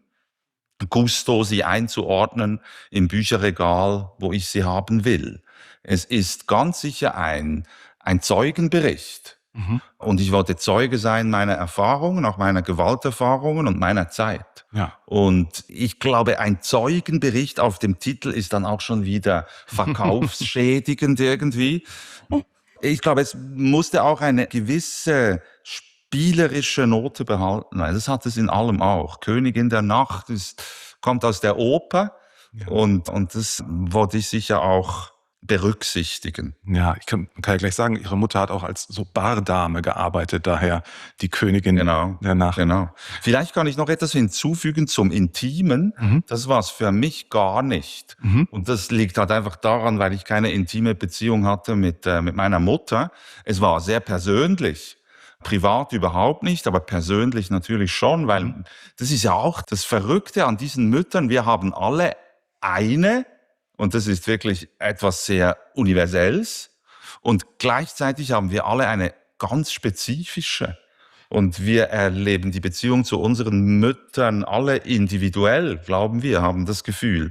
Gusto sie einzuordnen im Bücherregal, wo ich sie haben will. Es ist ganz sicher ein, ein Zeugenbericht. Mhm. Und ich wollte Zeuge sein meiner Erfahrungen, auch meiner Gewalterfahrungen und meiner Zeit. Ja. Und ich glaube, ein Zeugenbericht auf dem Titel ist dann auch schon wieder verkaufsschädigend irgendwie. Ich glaube, es musste auch eine gewisse spielerische Note behalten. Das hat es in allem auch. Königin der Nacht ist, kommt aus der Oper. Ja. Und, und das wollte ich sicher auch berücksichtigen. Ja, ich kann, kann ja gleich sagen, Ihre Mutter hat auch als so Bardame gearbeitet, daher die Königin genau, der Nacht. Genau. Vielleicht kann ich noch etwas hinzufügen zum Intimen. Mhm. Das war es für mich gar nicht. Mhm. Und das liegt halt einfach daran, weil ich keine intime Beziehung hatte mit, äh, mit meiner Mutter. Es war sehr persönlich. Privat überhaupt nicht, aber persönlich natürlich schon, weil das ist ja auch das Verrückte an diesen Müttern. Wir haben alle eine, und das ist wirklich etwas sehr Universelles. Und gleichzeitig haben wir alle eine ganz spezifische. Und wir erleben die Beziehung zu unseren Müttern alle individuell, glauben wir, haben das Gefühl.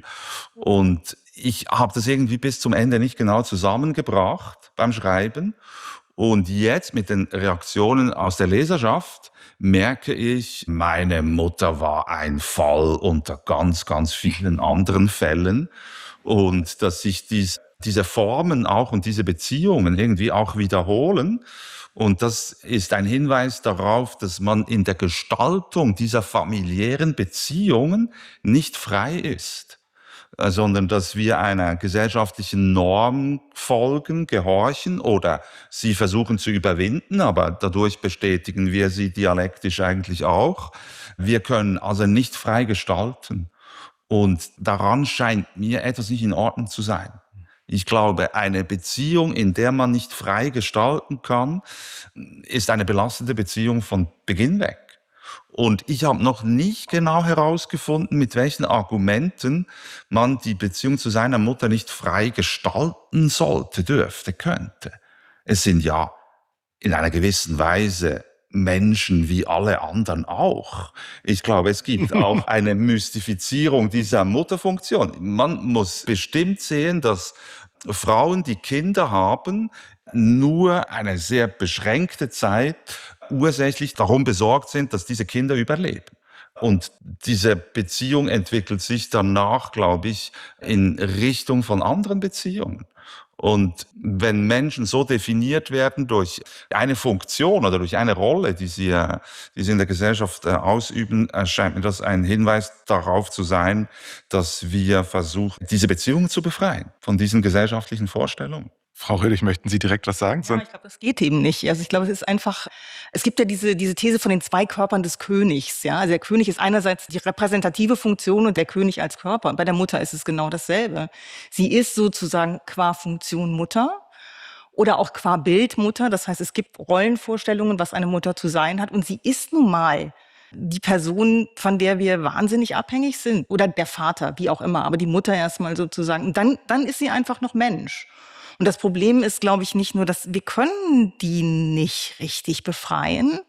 Und ich habe das irgendwie bis zum Ende nicht genau zusammengebracht beim Schreiben. Und jetzt mit den Reaktionen aus der Leserschaft merke ich, meine Mutter war ein Fall unter ganz, ganz vielen anderen Fällen. Und dass sich dies, diese Formen auch und diese Beziehungen irgendwie auch wiederholen. Und das ist ein Hinweis darauf, dass man in der Gestaltung dieser familiären Beziehungen nicht frei ist, sondern dass wir einer gesellschaftlichen Norm folgen, gehorchen oder sie versuchen zu überwinden, aber dadurch bestätigen wir sie dialektisch eigentlich auch. Wir können also nicht frei gestalten. Und daran scheint mir etwas nicht in Ordnung zu sein. Ich glaube, eine Beziehung, in der man nicht frei gestalten kann, ist eine belastende Beziehung von Beginn weg. Und ich habe noch nicht genau herausgefunden, mit welchen Argumenten man die Beziehung zu seiner Mutter nicht frei gestalten sollte, dürfte, könnte. Es sind ja in einer gewissen Weise Menschen wie alle anderen auch. Ich glaube, es gibt auch eine Mystifizierung dieser Mutterfunktion. Man muss bestimmt sehen, dass Frauen, die Kinder haben, nur eine sehr beschränkte Zeit ursächlich darum besorgt sind, dass diese Kinder überleben. Und diese Beziehung entwickelt sich danach, glaube ich, in Richtung von anderen Beziehungen. Und wenn Menschen so definiert werden durch eine Funktion oder durch eine Rolle, die sie, die sie in der Gesellschaft ausüben, erscheint mir das ein Hinweis darauf zu sein, dass wir versuchen, diese Beziehungen zu befreien von diesen gesellschaftlichen Vorstellungen. Frau Röhlich, möchten Sie direkt was sagen? Ja, ich glaube, das geht eben nicht. Also ich glaube, es ist einfach, es gibt ja diese, diese These von den zwei Körpern des Königs. Ja? Also der König ist einerseits die repräsentative Funktion und der König als Körper. Und bei der Mutter ist es genau dasselbe. Sie ist sozusagen qua Funktion Mutter oder auch qua Bild Mutter. Das heißt, es gibt Rollenvorstellungen, was eine Mutter zu sein hat. Und sie ist nun mal die Person, von der wir wahnsinnig abhängig sind. Oder der Vater, wie auch immer. Aber die Mutter erstmal sozusagen. Und dann, dann ist sie einfach noch Mensch. Und das Problem ist, glaube ich, nicht nur, dass wir können die nicht richtig befreien,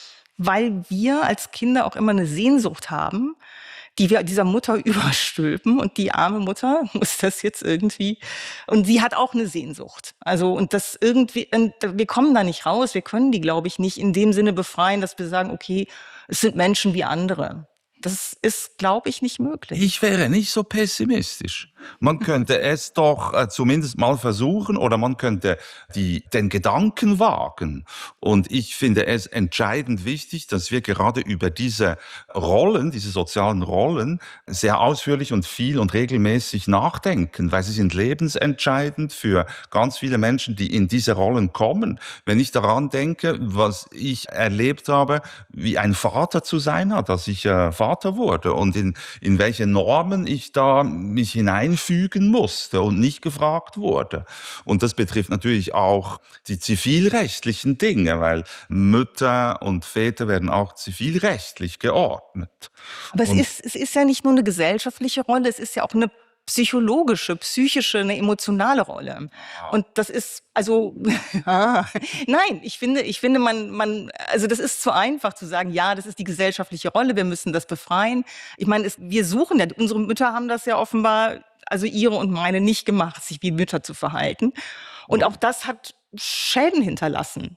weil wir als Kinder auch immer eine Sehnsucht haben, die wir dieser Mutter überstülpen. Und die arme Mutter muss das jetzt irgendwie, und sie hat auch eine Sehnsucht. Also, und das irgendwie, und wir kommen da nicht raus. Wir können die, glaube ich, nicht in dem Sinne befreien, dass wir sagen, okay, es sind Menschen wie andere. Das ist, glaube ich, nicht möglich. Ich wäre nicht so pessimistisch. Man könnte es doch äh, zumindest mal versuchen oder man könnte die, den Gedanken wagen. Und ich finde es entscheidend wichtig, dass wir gerade über diese Rollen, diese sozialen Rollen, sehr ausführlich und viel und regelmäßig nachdenken, weil sie sind lebensentscheidend für ganz viele Menschen, die in diese Rollen kommen. Wenn ich daran denke, was ich erlebt habe, wie ein Vater zu sein hat, dass ich äh, Vater wurde und in, in welche Normen ich da mich hinein einfügen musste und nicht gefragt wurde. Und das betrifft natürlich auch die zivilrechtlichen Dinge, weil Mütter und Väter werden auch zivilrechtlich geordnet. Aber es Und ist, es ist ja nicht nur eine gesellschaftliche Rolle, es ist ja auch eine psychologische, psychische, eine emotionale Rolle. Und das ist, also, ah, nein, ich finde, ich finde, man, man, also das ist zu einfach zu sagen, ja, das ist die gesellschaftliche Rolle, wir müssen das befreien. Ich meine, es, wir suchen ja, unsere Mütter haben das ja offenbar, also ihre und meine, nicht gemacht, sich wie Mütter zu verhalten. Und auch das hat Schäden hinterlassen.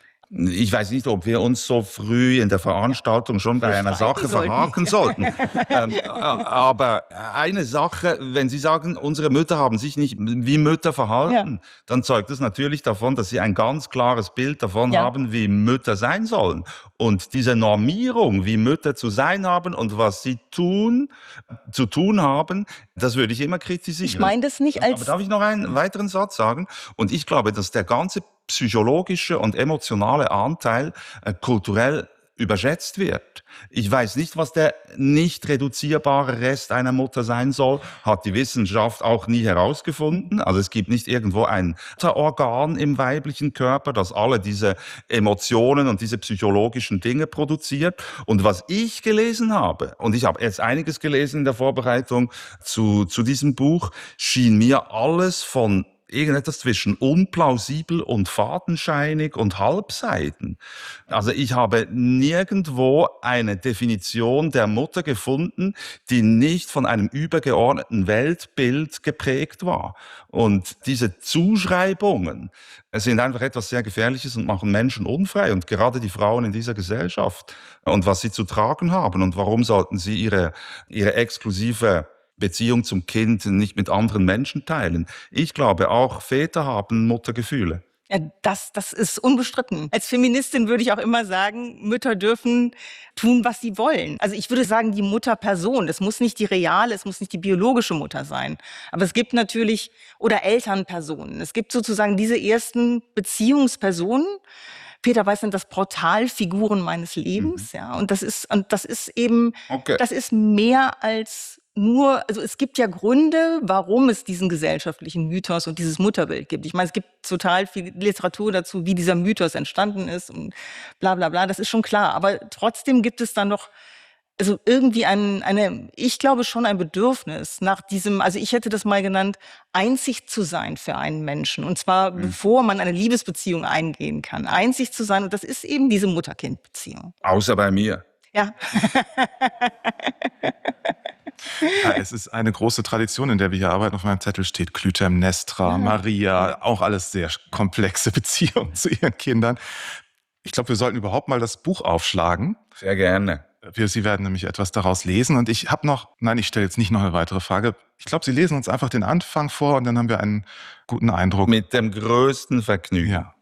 Ich weiß nicht, ob wir uns so früh in der Veranstaltung schon bei einer Sache verhaken sollten. ähm, aber eine Sache, wenn Sie sagen, unsere Mütter haben sich nicht wie Mütter verhalten, ja. dann zeugt das natürlich davon, dass Sie ein ganz klares Bild davon ja. haben, wie Mütter sein sollen. Und diese Normierung, wie Mütter zu sein haben und was sie tun, zu tun haben, das würde ich immer kritisieren. Ich meine das nicht als... Aber darf ich noch einen weiteren Satz sagen? Und ich glaube, dass der ganze psychologische und emotionale Anteil äh, kulturell überschätzt wird. Ich weiß nicht, was der nicht reduzierbare Rest einer Mutter sein soll, hat die Wissenschaft auch nie herausgefunden. Also es gibt nicht irgendwo ein Organ im weiblichen Körper, das alle diese Emotionen und diese psychologischen Dinge produziert. Und was ich gelesen habe, und ich habe jetzt einiges gelesen in der Vorbereitung zu, zu diesem Buch, schien mir alles von irgendetwas zwischen unplausibel und fadenscheinig und halbseiden. Also ich habe nirgendwo eine Definition der Mutter gefunden, die nicht von einem übergeordneten Weltbild geprägt war. Und diese Zuschreibungen sind einfach etwas sehr Gefährliches und machen Menschen unfrei. Und gerade die Frauen in dieser Gesellschaft und was sie zu tragen haben und warum sollten sie ihre, ihre exklusive Beziehung zum Kind nicht mit anderen Menschen teilen. Ich glaube, auch Väter haben Muttergefühle. Ja, das, das ist unbestritten. Als Feministin würde ich auch immer sagen, Mütter dürfen tun, was sie wollen. Also ich würde sagen, die Mutterperson, es muss nicht die reale, es muss nicht die biologische Mutter sein. Aber es gibt natürlich, oder Elternpersonen, es gibt sozusagen diese ersten Beziehungspersonen. Peter Weiß nennt das Portalfiguren meines Lebens, mhm. ja. Und das ist, und das ist eben, okay. das ist mehr als nur, also es gibt ja Gründe, warum es diesen gesellschaftlichen Mythos und dieses Mutterbild gibt. Ich meine, es gibt total viel Literatur dazu, wie dieser Mythos entstanden ist und bla bla bla, das ist schon klar. Aber trotzdem gibt es dann noch, also irgendwie ein, eine, ich glaube schon ein Bedürfnis nach diesem, also ich hätte das mal genannt, einzig zu sein für einen Menschen. Und zwar mhm. bevor man eine Liebesbeziehung eingehen kann. Einzig zu sein, und das ist eben diese Mutter-Kind-Beziehung. Außer bei mir. Ja. Ja, es ist eine große Tradition, in der wir hier arbeiten. Auf meinem Zettel steht Clytemnestra, ja. Maria, auch alles sehr komplexe Beziehungen zu ihren Kindern. Ich glaube, wir sollten überhaupt mal das Buch aufschlagen. Sehr gerne. Wir, Sie werden nämlich etwas daraus lesen. Und ich habe noch, nein, ich stelle jetzt nicht noch eine weitere Frage. Ich glaube, Sie lesen uns einfach den Anfang vor und dann haben wir einen guten Eindruck. Mit dem größten Vergnügen. Ja.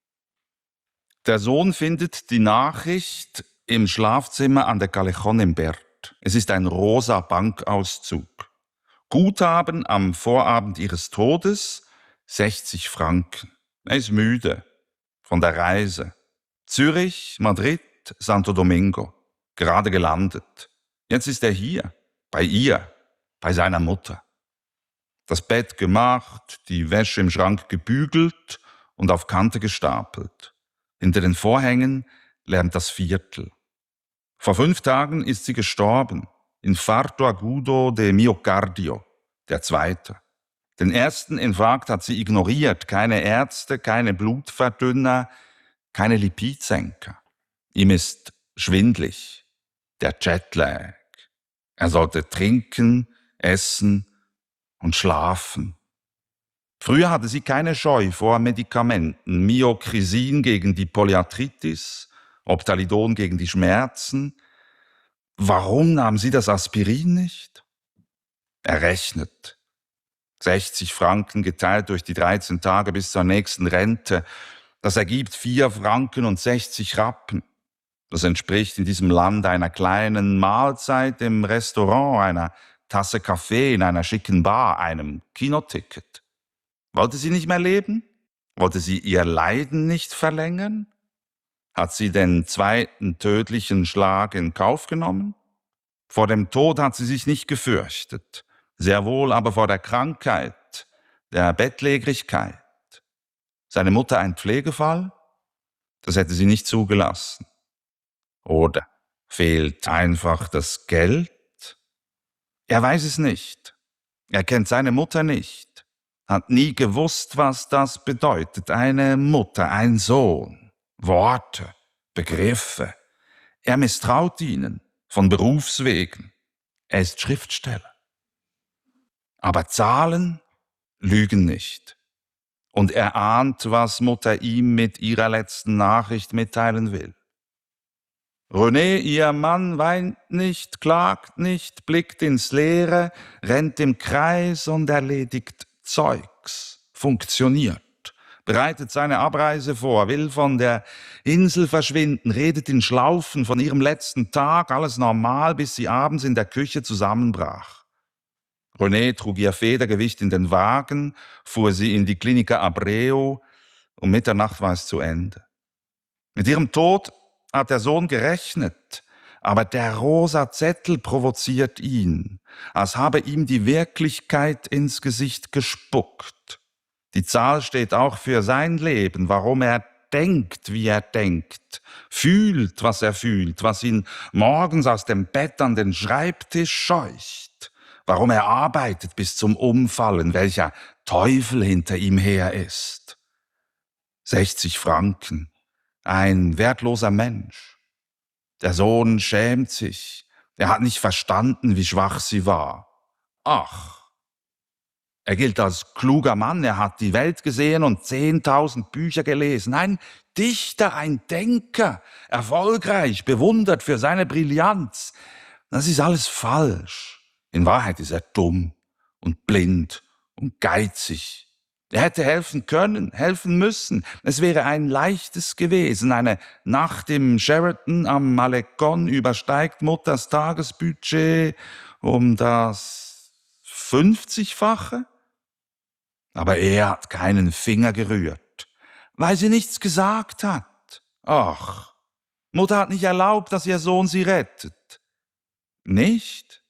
Der Sohn findet die Nachricht im Schlafzimmer an der Callejón im Bert. Es ist ein rosa Bankauszug. Guthaben am Vorabend ihres Todes, sechzig Franken. Er ist müde von der Reise. Zürich, Madrid, Santo Domingo. Gerade gelandet. Jetzt ist er hier, bei ihr, bei seiner Mutter. Das Bett gemacht, die Wäsche im Schrank gebügelt und auf Kante gestapelt. Hinter den Vorhängen lärmt das Viertel. Vor fünf Tagen ist sie gestorben. Infarto agudo de miocardio, der zweite. Den ersten Infarkt hat sie ignoriert. Keine Ärzte, keine Blutverdünner, keine Lipidsenker. Ihm ist schwindlig. Der Jetlag. Er sollte trinken, essen und schlafen. Früher hatte sie keine Scheu vor Medikamenten. Myokrisin gegen die Polyarthritis, Optalidon gegen die Schmerzen. Warum nahm sie das Aspirin nicht? Er rechnet. sechzig Franken geteilt durch die dreizehn Tage bis zur nächsten Rente. Das ergibt vier Franken und sechzig Rappen. Das entspricht in diesem Land einer kleinen Mahlzeit im Restaurant, einer Tasse Kaffee in einer schicken Bar, einem Kinoticket. Wollte sie nicht mehr leben? Wollte sie ihr Leiden nicht verlängern? Hat sie den zweiten tödlichen Schlag in Kauf genommen? Vor dem Tod hat sie sich nicht gefürchtet. sehr wohl aber vor der Krankheit, der Bettlägerigkeit. Seine Mutter ein Pflegefall? Das hätte sie nicht zugelassen. Oder fehlt einfach das Geld? Er weiß es nicht. Er kennt seine Mutter nicht, hat nie gewusst, was das bedeutet. Eine Mutter, ein Sohn, Worte, Begriffe. Er misstraut ihnen, von Berufswegen. Er ist Schriftsteller. Aber Zahlen lügen nicht. Und er ahnt, was Mutter ihm mit ihrer letzten Nachricht mitteilen will. René, ihr Mann, weint nicht, klagt nicht, blickt ins Leere, rennt im Kreis und erledigt Zeugs, funktioniert, bereitet seine Abreise vor, will von der Insel verschwinden, redet in Schlaufen von ihrem letzten Tag, alles normal, bis sie abends in der Küche zusammenbrach. René trug ihr Federgewicht in den Wagen, fuhr sie in die Klinika Abreu, um Mitternacht war es zu Ende. Mit ihrem Tod hat der Sohn gerechnet, aber der rosa Zettel provoziert ihn, als habe ihm die Wirklichkeit ins Gesicht gespuckt. Die Zahl steht auch für sein Leben, warum er denkt, wie er denkt, fühlt, was er fühlt, was ihn morgens aus dem Bett an den Schreibtisch scheucht, warum er arbeitet bis zum Umfallen, welcher Teufel hinter ihm her ist. sechzig Franken. Ein wertloser Mensch. Der Sohn schämt sich. Er hat nicht verstanden, wie schwach sie war. Ach, er gilt als kluger Mann. Er hat die Welt gesehen und zehntausend Bücher gelesen. Ein Dichter, ein Denker, erfolgreich, bewundert für seine Brillanz. Das ist alles falsch. In Wahrheit ist er dumm und blind und geizig. Er hätte helfen können, helfen müssen. Es wäre ein leichtes gewesen. Eine Nacht im Sheraton am Malecon übersteigt Mutters Tagesbudget um das fünfzigfache. Aber er hat keinen Finger gerührt, weil sie nichts gesagt hat. Ach, Mutter hat nicht erlaubt, dass ihr Sohn sie rettet. Nicht?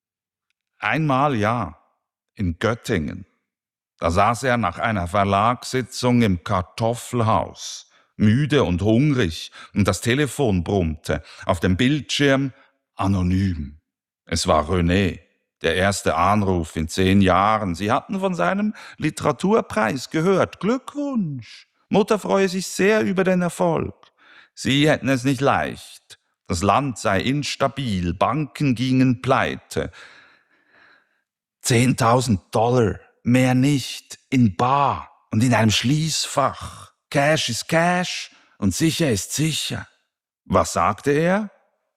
Einmal ja, in Göttingen. Da saß er nach einer Verlagssitzung im Kartoffelhaus, müde und hungrig, und das Telefon brummte, auf dem Bildschirm anonym. Es war René, der erste Anruf in zehn Jahren. Sie hatten von seinem Literaturpreis gehört. Glückwunsch! Mutter freue sich sehr über den Erfolg. Sie hätten es nicht leicht. Das Land sei instabil, Banken gingen pleite. Zehntausend Dollar. Mehr nicht, in bar und in einem Schließfach. Cash ist Cash und sicher ist sicher. Was sagte er?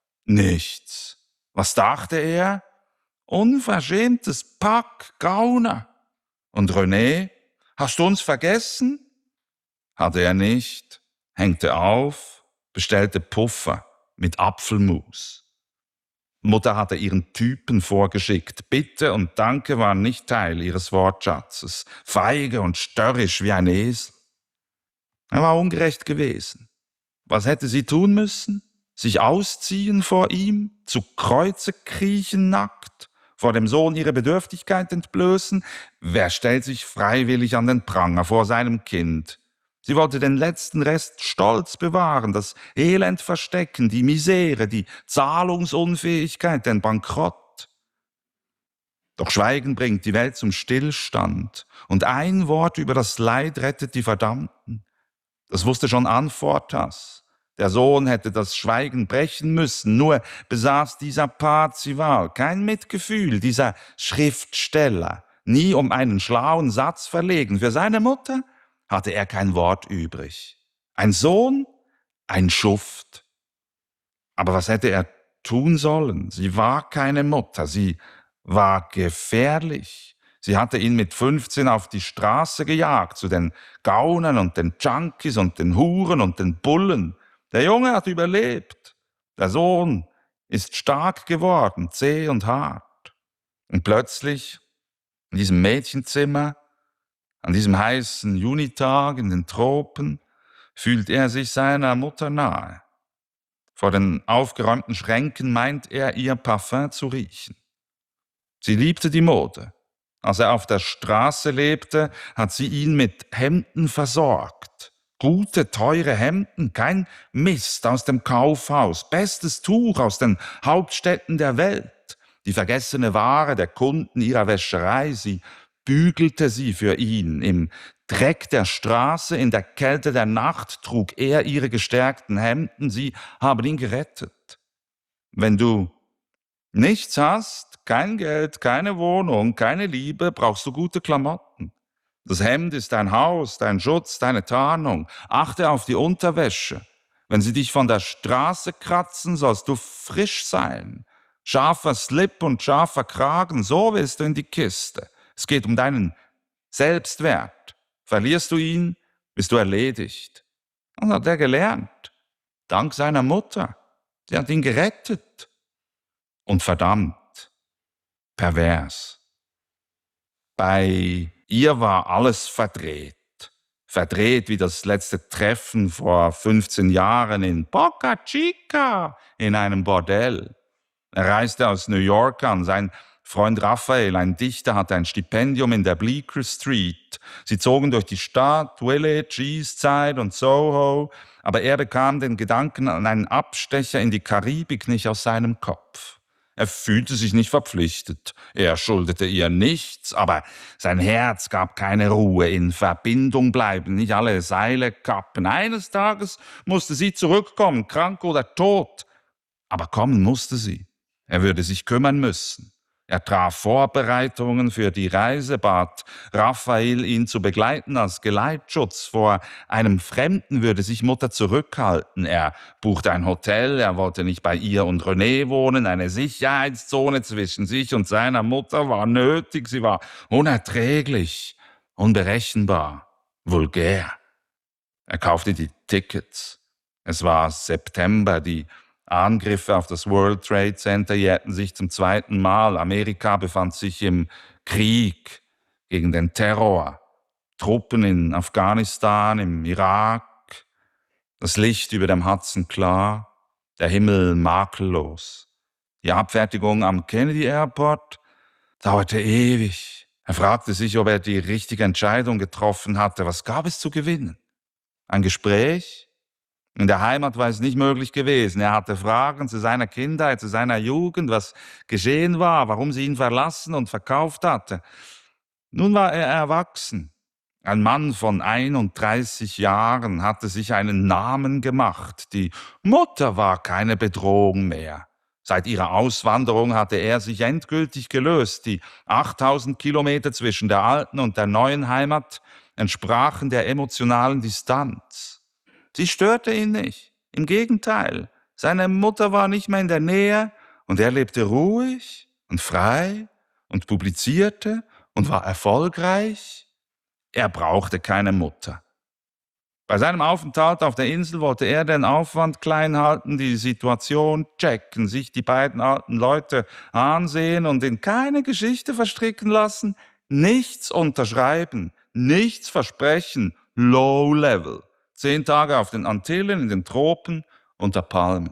Nichts. Was dachte er? Unverschämtes Pack, Gauner. Und René, hast du uns vergessen? Hatte er nicht, hängte auf, bestellte Puffer mit Apfelmus. Mutter hatte ihren Typen vorgeschickt. Bitte und Danke waren nicht Teil ihres Wortschatzes. Feige und störrisch wie ein Esel. Er war ungerecht gewesen. Was hätte sie tun müssen? Sich ausziehen vor ihm? Zu Kreuze kriechen nackt? Vor dem Sohn ihre Bedürftigkeit entblößen? Wer stellt sich freiwillig an den Pranger vor seinem Kind? Sie wollte den letzten Rest Stolz bewahren, das Elend verstecken, die Misere, die Zahlungsunfähigkeit, den Bankrott. Doch Schweigen bringt die Welt zum Stillstand, und ein Wort über das Leid rettet die Verdammten. Das wusste schon Anfortas. Der Sohn hätte das Schweigen brechen müssen, nur besaß dieser Parzival kein Mitgefühl, dieser Schriftsteller, nie um einen schlauen Satz verlegen. Für seine Mutter hatte er kein Wort übrig. Ein Sohn, ein Schuft. Aber was hätte er tun sollen? Sie war keine Mutter, sie war gefährlich. Sie hatte ihn mit fünfzehn auf die Straße gejagt, zu den Gaunern und den Junkies und den Huren und den Bullen. Der Junge hat überlebt. Der Sohn ist stark geworden, zäh und hart. Und plötzlich, in diesem Mädchenzimmer, an diesem heißen Junitag in den Tropen, fühlt er sich seiner Mutter nahe. Vor den aufgeräumten Schränken meint er, ihr Parfum zu riechen. Sie liebte die Mode. Als er auf der Straße lebte, hat sie ihn mit Hemden versorgt. Gute, teure Hemden, kein Mist aus dem Kaufhaus, bestes Tuch aus den Hauptstädten der Welt. Die vergessene Ware der Kunden ihrer Wäscherei, sie bügelte sie für ihn. Im Dreck der Straße, in der Kälte der Nacht trug er ihre gestärkten Hemden, sie haben ihn gerettet. Wenn du nichts hast, kein Geld, keine Wohnung, keine Liebe, brauchst du gute Klamotten. Das Hemd ist dein Haus, dein Schutz, deine Tarnung. Achte auf die Unterwäsche. Wenn sie dich von der Straße kratzen, sollst du frisch sein. Scharfer Slip und scharfer Kragen, so willst du in die Kiste. Es geht um deinen Selbstwert. Verlierst du ihn, bist du erledigt. Und hat er gelernt. Dank seiner Mutter. Sie hat ihn gerettet. Und verdammt, pervers. Bei ihr war alles verdreht. Verdreht wie das letzte Treffen vor fünfzehn Jahren in Boca Chica, in einem Bordell. Er reiste aus New York an. Sein Freund Raphael, ein Dichter, hatte ein Stipendium in der Bleecker Street. Sie zogen durch die Stadt, Village, Eastside und Soho, aber er bekam den Gedanken an einen Abstecher in die Karibik nicht aus seinem Kopf. Er fühlte sich nicht verpflichtet, er schuldete ihr nichts, aber sein Herz gab keine Ruhe, in Verbindung bleiben, nicht alle Seile kappen. Eines Tages musste sie zurückkommen, krank oder tot, aber kommen musste sie. Er würde sich kümmern müssen. Er traf Vorbereitungen für die Reise, bat Raphael, ihn zu begleiten als Geleitschutz. Vor einem Fremden würde sich Mutter zurückhalten. Er buchte ein Hotel, er wollte nicht bei ihr und René wohnen. Eine Sicherheitszone zwischen sich und seiner Mutter war nötig. Sie war unerträglich, unberechenbar, vulgär. Er kaufte die Tickets. Es war September, die Angriffe auf das World Trade Center jährten sich zum zweiten Mal. Amerika befand sich im Krieg gegen den Terror. Truppen in Afghanistan, im Irak. Das Licht über dem Hudson klar, der Himmel makellos. Die Abfertigung am Kennedy Airport dauerte ewig. Er fragte sich, ob er die richtige Entscheidung getroffen hatte. Was gab es zu gewinnen? Ein Gespräch? In der Heimat war es nicht möglich gewesen. Er hatte Fragen zu seiner Kindheit, zu seiner Jugend, was geschehen war, warum sie ihn verlassen und verkauft hatte. Nun war er erwachsen. Ein Mann von einunddreißig Jahren hatte sich einen Namen gemacht. Die Mutter war keine Bedrohung mehr. Seit ihrer Auswanderung hatte er sich endgültig gelöst. Die achttausend Kilometer zwischen der alten und der neuen Heimat entsprachen der emotionalen Distanz. Sie störte ihn nicht. Im Gegenteil, seine Mutter war nicht mehr in der Nähe und er lebte ruhig und frei und publizierte und war erfolgreich. Er brauchte keine Mutter. Bei seinem Aufenthalt auf der Insel wollte er den Aufwand klein halten, die Situation checken, sich die beiden alten Leute ansehen und in keine Geschichte verstricken lassen, nichts unterschreiben, nichts versprechen, low level. Zehn Tage auf den Antillen, in den Tropen, unter Palmen.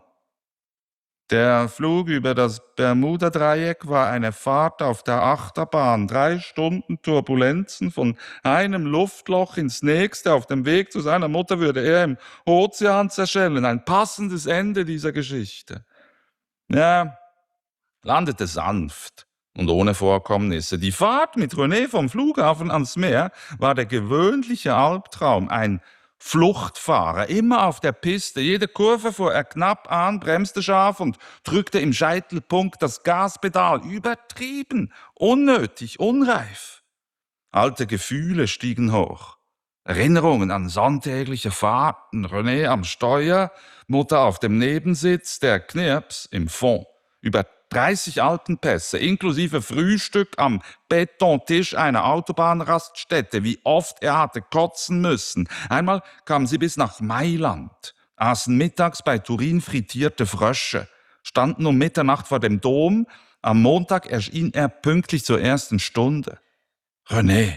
Der Flug über das Bermuda-Dreieck war eine Fahrt auf der Achterbahn. Drei Stunden Turbulenzen von einem Luftloch ins nächste. Auf dem Weg zu seiner Mutter würde er im Ozean zerschellen. Ein passendes Ende dieser Geschichte. Er landete sanft und ohne Vorkommnisse. Die Fahrt mit René vom Flughafen ans Meer war der gewöhnliche Albtraum. Ein Fluchtfahrer, immer auf der Piste. Jede Kurve fuhr er knapp an, bremste scharf und drückte im Scheitelpunkt das Gaspedal. Übertrieben, unnötig, unreif. Alte Gefühle stiegen hoch. Erinnerungen an sonntägliche Fahrten, René am Steuer, Mutter auf dem Nebensitz, der Knirps im Fond. Über dreißig Alpenpässe, inklusive Frühstück am Betontisch einer Autobahnraststätte. Wie oft er hatte kotzen müssen. Einmal kamen sie bis nach Mailand, aßen mittags bei Turin frittierte Frösche, standen um Mitternacht vor dem Dom. Am Montag erschien er pünktlich zur ersten Stunde. René,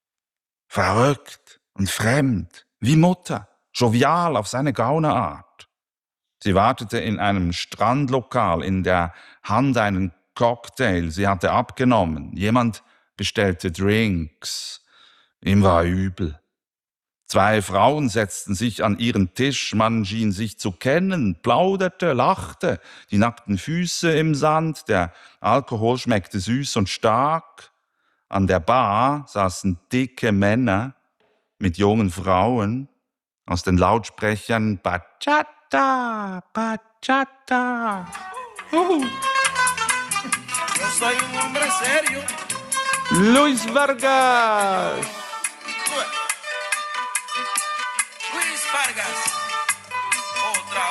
verrückt und fremd, wie Mutter, jovial auf seine Gaunerart. Sie wartete in einem Strandlokal, in der Hand einen Cocktail. Sie hatte abgenommen. Jemand bestellte Drinks. Ihm war übel. Zwei Frauen setzten sich an ihren Tisch, man schien sich zu kennen, plauderte, lachte, die nackten Füße im Sand, der Alkohol schmeckte süß und stark. An der Bar saßen dicke Männer mit jungen Frauen, aus den Lautsprechern Bachata, Bachata. Uh. Yo soy un hombre serio. Luis Vargas. Luis Vargas. Otra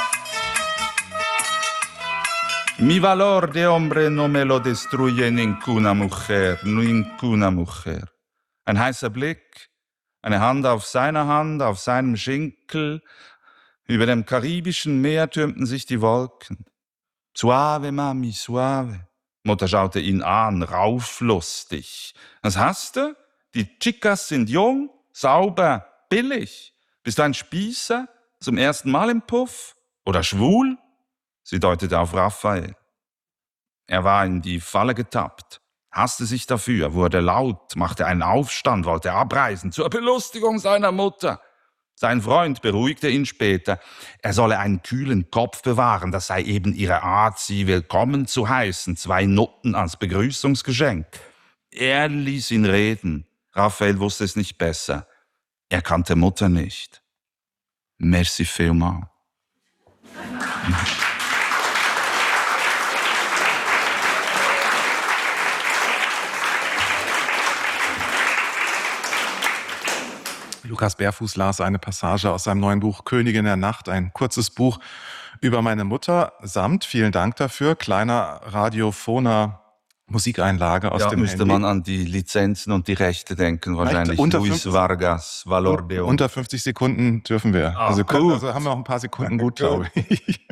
vez. Mi valor de hombre no me lo destruye ninguna mujer, ninguna mujer. Ein heißer Blick, eine Hand auf seiner Hand, auf seinem Schinkel. Über dem karibischen Meer türmten sich die Wolken. Suave, Mami, suave. Mutter schaute ihn an, rauflustig. Was hast du? Die Chicas sind jung, sauber, billig. Bist du ein Spießer? Zum ersten Mal im Puff? Oder schwul? Sie deutete auf Raphael. Er war in die Falle getappt, hasste sich dafür, wurde laut, machte einen Aufstand, wollte abreisen, zur Belustigung seiner Mutter. Sein Freund beruhigte ihn später, er solle einen kühlen Kopf bewahren, das sei eben ihre Art, sie willkommen zu heißen, zwei Nutten als Begrüßungsgeschenk. Er ließ ihn reden, Raphael wusste es nicht besser, er kannte Mutter nicht. Merci vielmals. Lukas Bärfuß las eine Passage aus seinem neuen Buch Königin der Nacht, ein kurzes Buch über meine Mutter samt, vielen Dank dafür, kleiner radiophoner Musikeinlage aus ja, dem müsste Handy. Man an die Lizenzen und die Rechte denken, wahrscheinlich. Unter Luis fünfzig, Vargas, Valor de Hombre. Unter fünfzig Sekunden dürfen wir. Ah, also, können, gut. also haben wir auch ein paar Sekunden gut, glaube ich.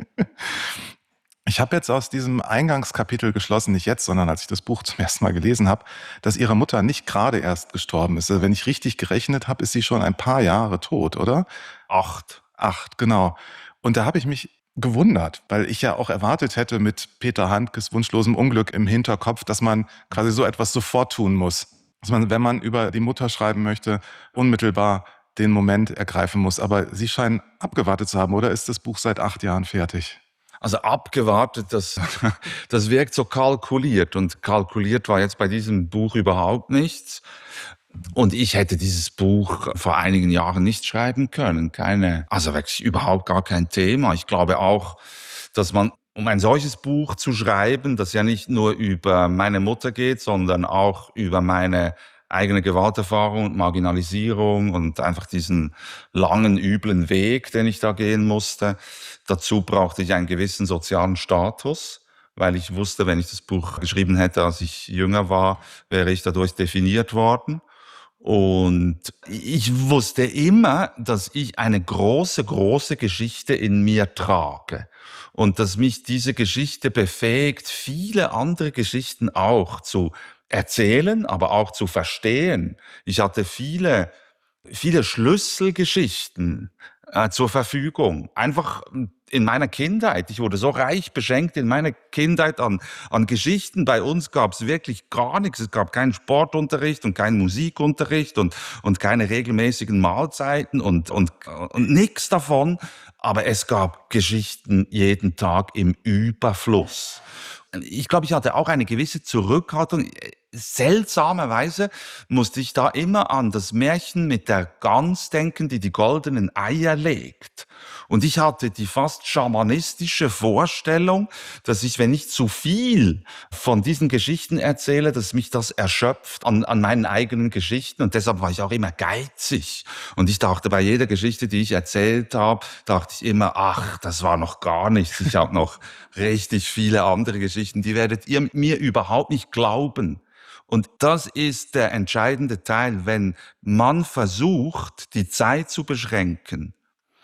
Ich habe jetzt aus diesem Eingangskapitel geschlossen, nicht jetzt, sondern als ich das Buch zum ersten Mal gelesen habe, dass Ihre Mutter nicht gerade erst gestorben ist. Also wenn ich richtig gerechnet habe, ist sie schon ein paar Jahre tot, oder? Acht. Acht, genau. Und da habe ich mich gewundert, weil ich ja auch erwartet hätte mit Peter Handkes wunschlosem Unglück im Hinterkopf, dass man quasi so etwas sofort tun muss. Dass man, wenn man über die Mutter schreiben möchte, unmittelbar den Moment ergreifen muss. Aber Sie scheinen abgewartet zu haben, oder ist das Buch seit acht Jahren fertig? Also abgewartet, das, das wirkt so kalkuliert. Und kalkuliert war jetzt bei diesem Buch überhaupt nichts. Und ich hätte dieses Buch vor einigen Jahren nicht schreiben können. Keine, also wirklich überhaupt gar kein Thema. Ich glaube auch, dass man, um ein solches Buch zu schreiben, das ja nicht nur über meine Mutter geht, sondern auch über meine eigene Gewalterfahrung und Marginalisierung und einfach diesen langen, üblen Weg, den ich da gehen musste. Dazu brauchte ich einen gewissen sozialen Status, weil ich wusste, wenn ich das Buch geschrieben hätte, als ich jünger war, wäre ich dadurch definiert worden. Und ich wusste immer, dass ich eine große, große Geschichte in mir trage. Und dass mich diese Geschichte befähigt, viele andere Geschichten auch zu erzählen, aber auch zu verstehen. Ich hatte viele, viele Schlüsselgeschichten äh, zur Verfügung. Einfach in meiner Kindheit. Ich wurde so reich beschenkt in meiner Kindheit an, an Geschichten. Bei uns gab es wirklich gar nichts. Es gab keinen Sportunterricht und keinen Musikunterricht und, und keine regelmäßigen Mahlzeiten und, und, und nichts davon. Aber es gab Geschichten jeden Tag im Überfluss. Ich glaube, ich hatte auch eine gewisse Zurückhaltung. Seltsamerweise musste ich da immer an das Märchen mit der Gans denken, die die goldenen Eier legt. Und ich hatte die fast schamanistische Vorstellung, dass ich, wenn ich zu viel von diesen Geschichten erzähle, dass mich das erschöpft an, an meinen eigenen Geschichten. Und deshalb war ich auch immer geizig. Und ich dachte, bei jeder Geschichte, die ich erzählt habe, dachte ich immer, ach, das war noch gar nichts. Ich habe noch richtig viele andere Geschichten, die werdet ihr mir überhaupt nicht glauben. Und das ist der entscheidende Teil, wenn man versucht, die Zeit zu beschränken,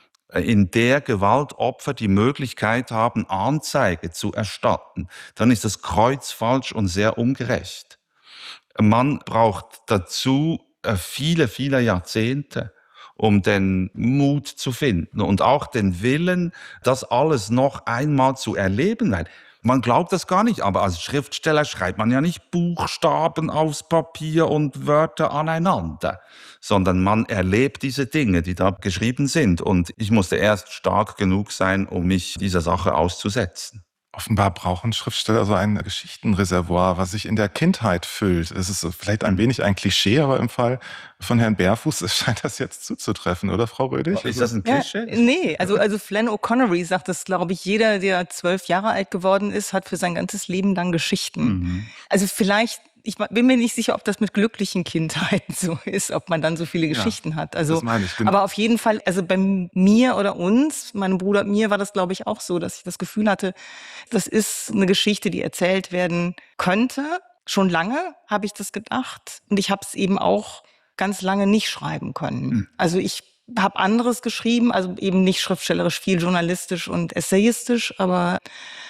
in der Gewaltopfer die Möglichkeit haben, Anzeige zu erstatten, dann ist das kreuzfalsch und sehr ungerecht. Man braucht dazu viele, viele Jahrzehnte, um den Mut zu finden und auch den Willen, das alles noch einmal zu erleben. Weil Man glaubt das gar nicht, aber als Schriftsteller schreibt man ja nicht Buchstaben aufs Papier und Wörter aneinander, sondern man erlebt diese Dinge, die da geschrieben sind. Und ich musste erst stark genug sein, um mich dieser Sache auszusetzen. Offenbar brauchen Schriftsteller so ein Geschichtenreservoir, was sich in der Kindheit füllt. Es ist vielleicht ein wenig ein Klischee, aber im Fall von Herrn Bärfuß scheint das jetzt zuzutreffen, oder Frau Rödig? Ist das ein Klischee? Ja, nee, also, also Flann O'Connery sagt das, glaube ich, jeder, der zwölf Jahre alt geworden ist, hat für sein ganzes Leben lang Geschichten. Mhm. Also vielleicht, ich bin mir nicht sicher, ob das mit glücklichen Kindheiten so ist, ob man dann so viele Geschichten ja, hat. Also, das meine ich, genau. Aber auf jeden Fall, also bei mir oder uns, meinem Bruder und mir war das, glaube ich, auch so, dass ich das Gefühl hatte, das ist eine Geschichte, die erzählt werden könnte. Schon lange habe ich das gedacht und ich habe es eben auch ganz lange nicht schreiben können. Mhm. Also ich habe anderes geschrieben, also eben nicht schriftstellerisch, viel journalistisch und essayistisch, aber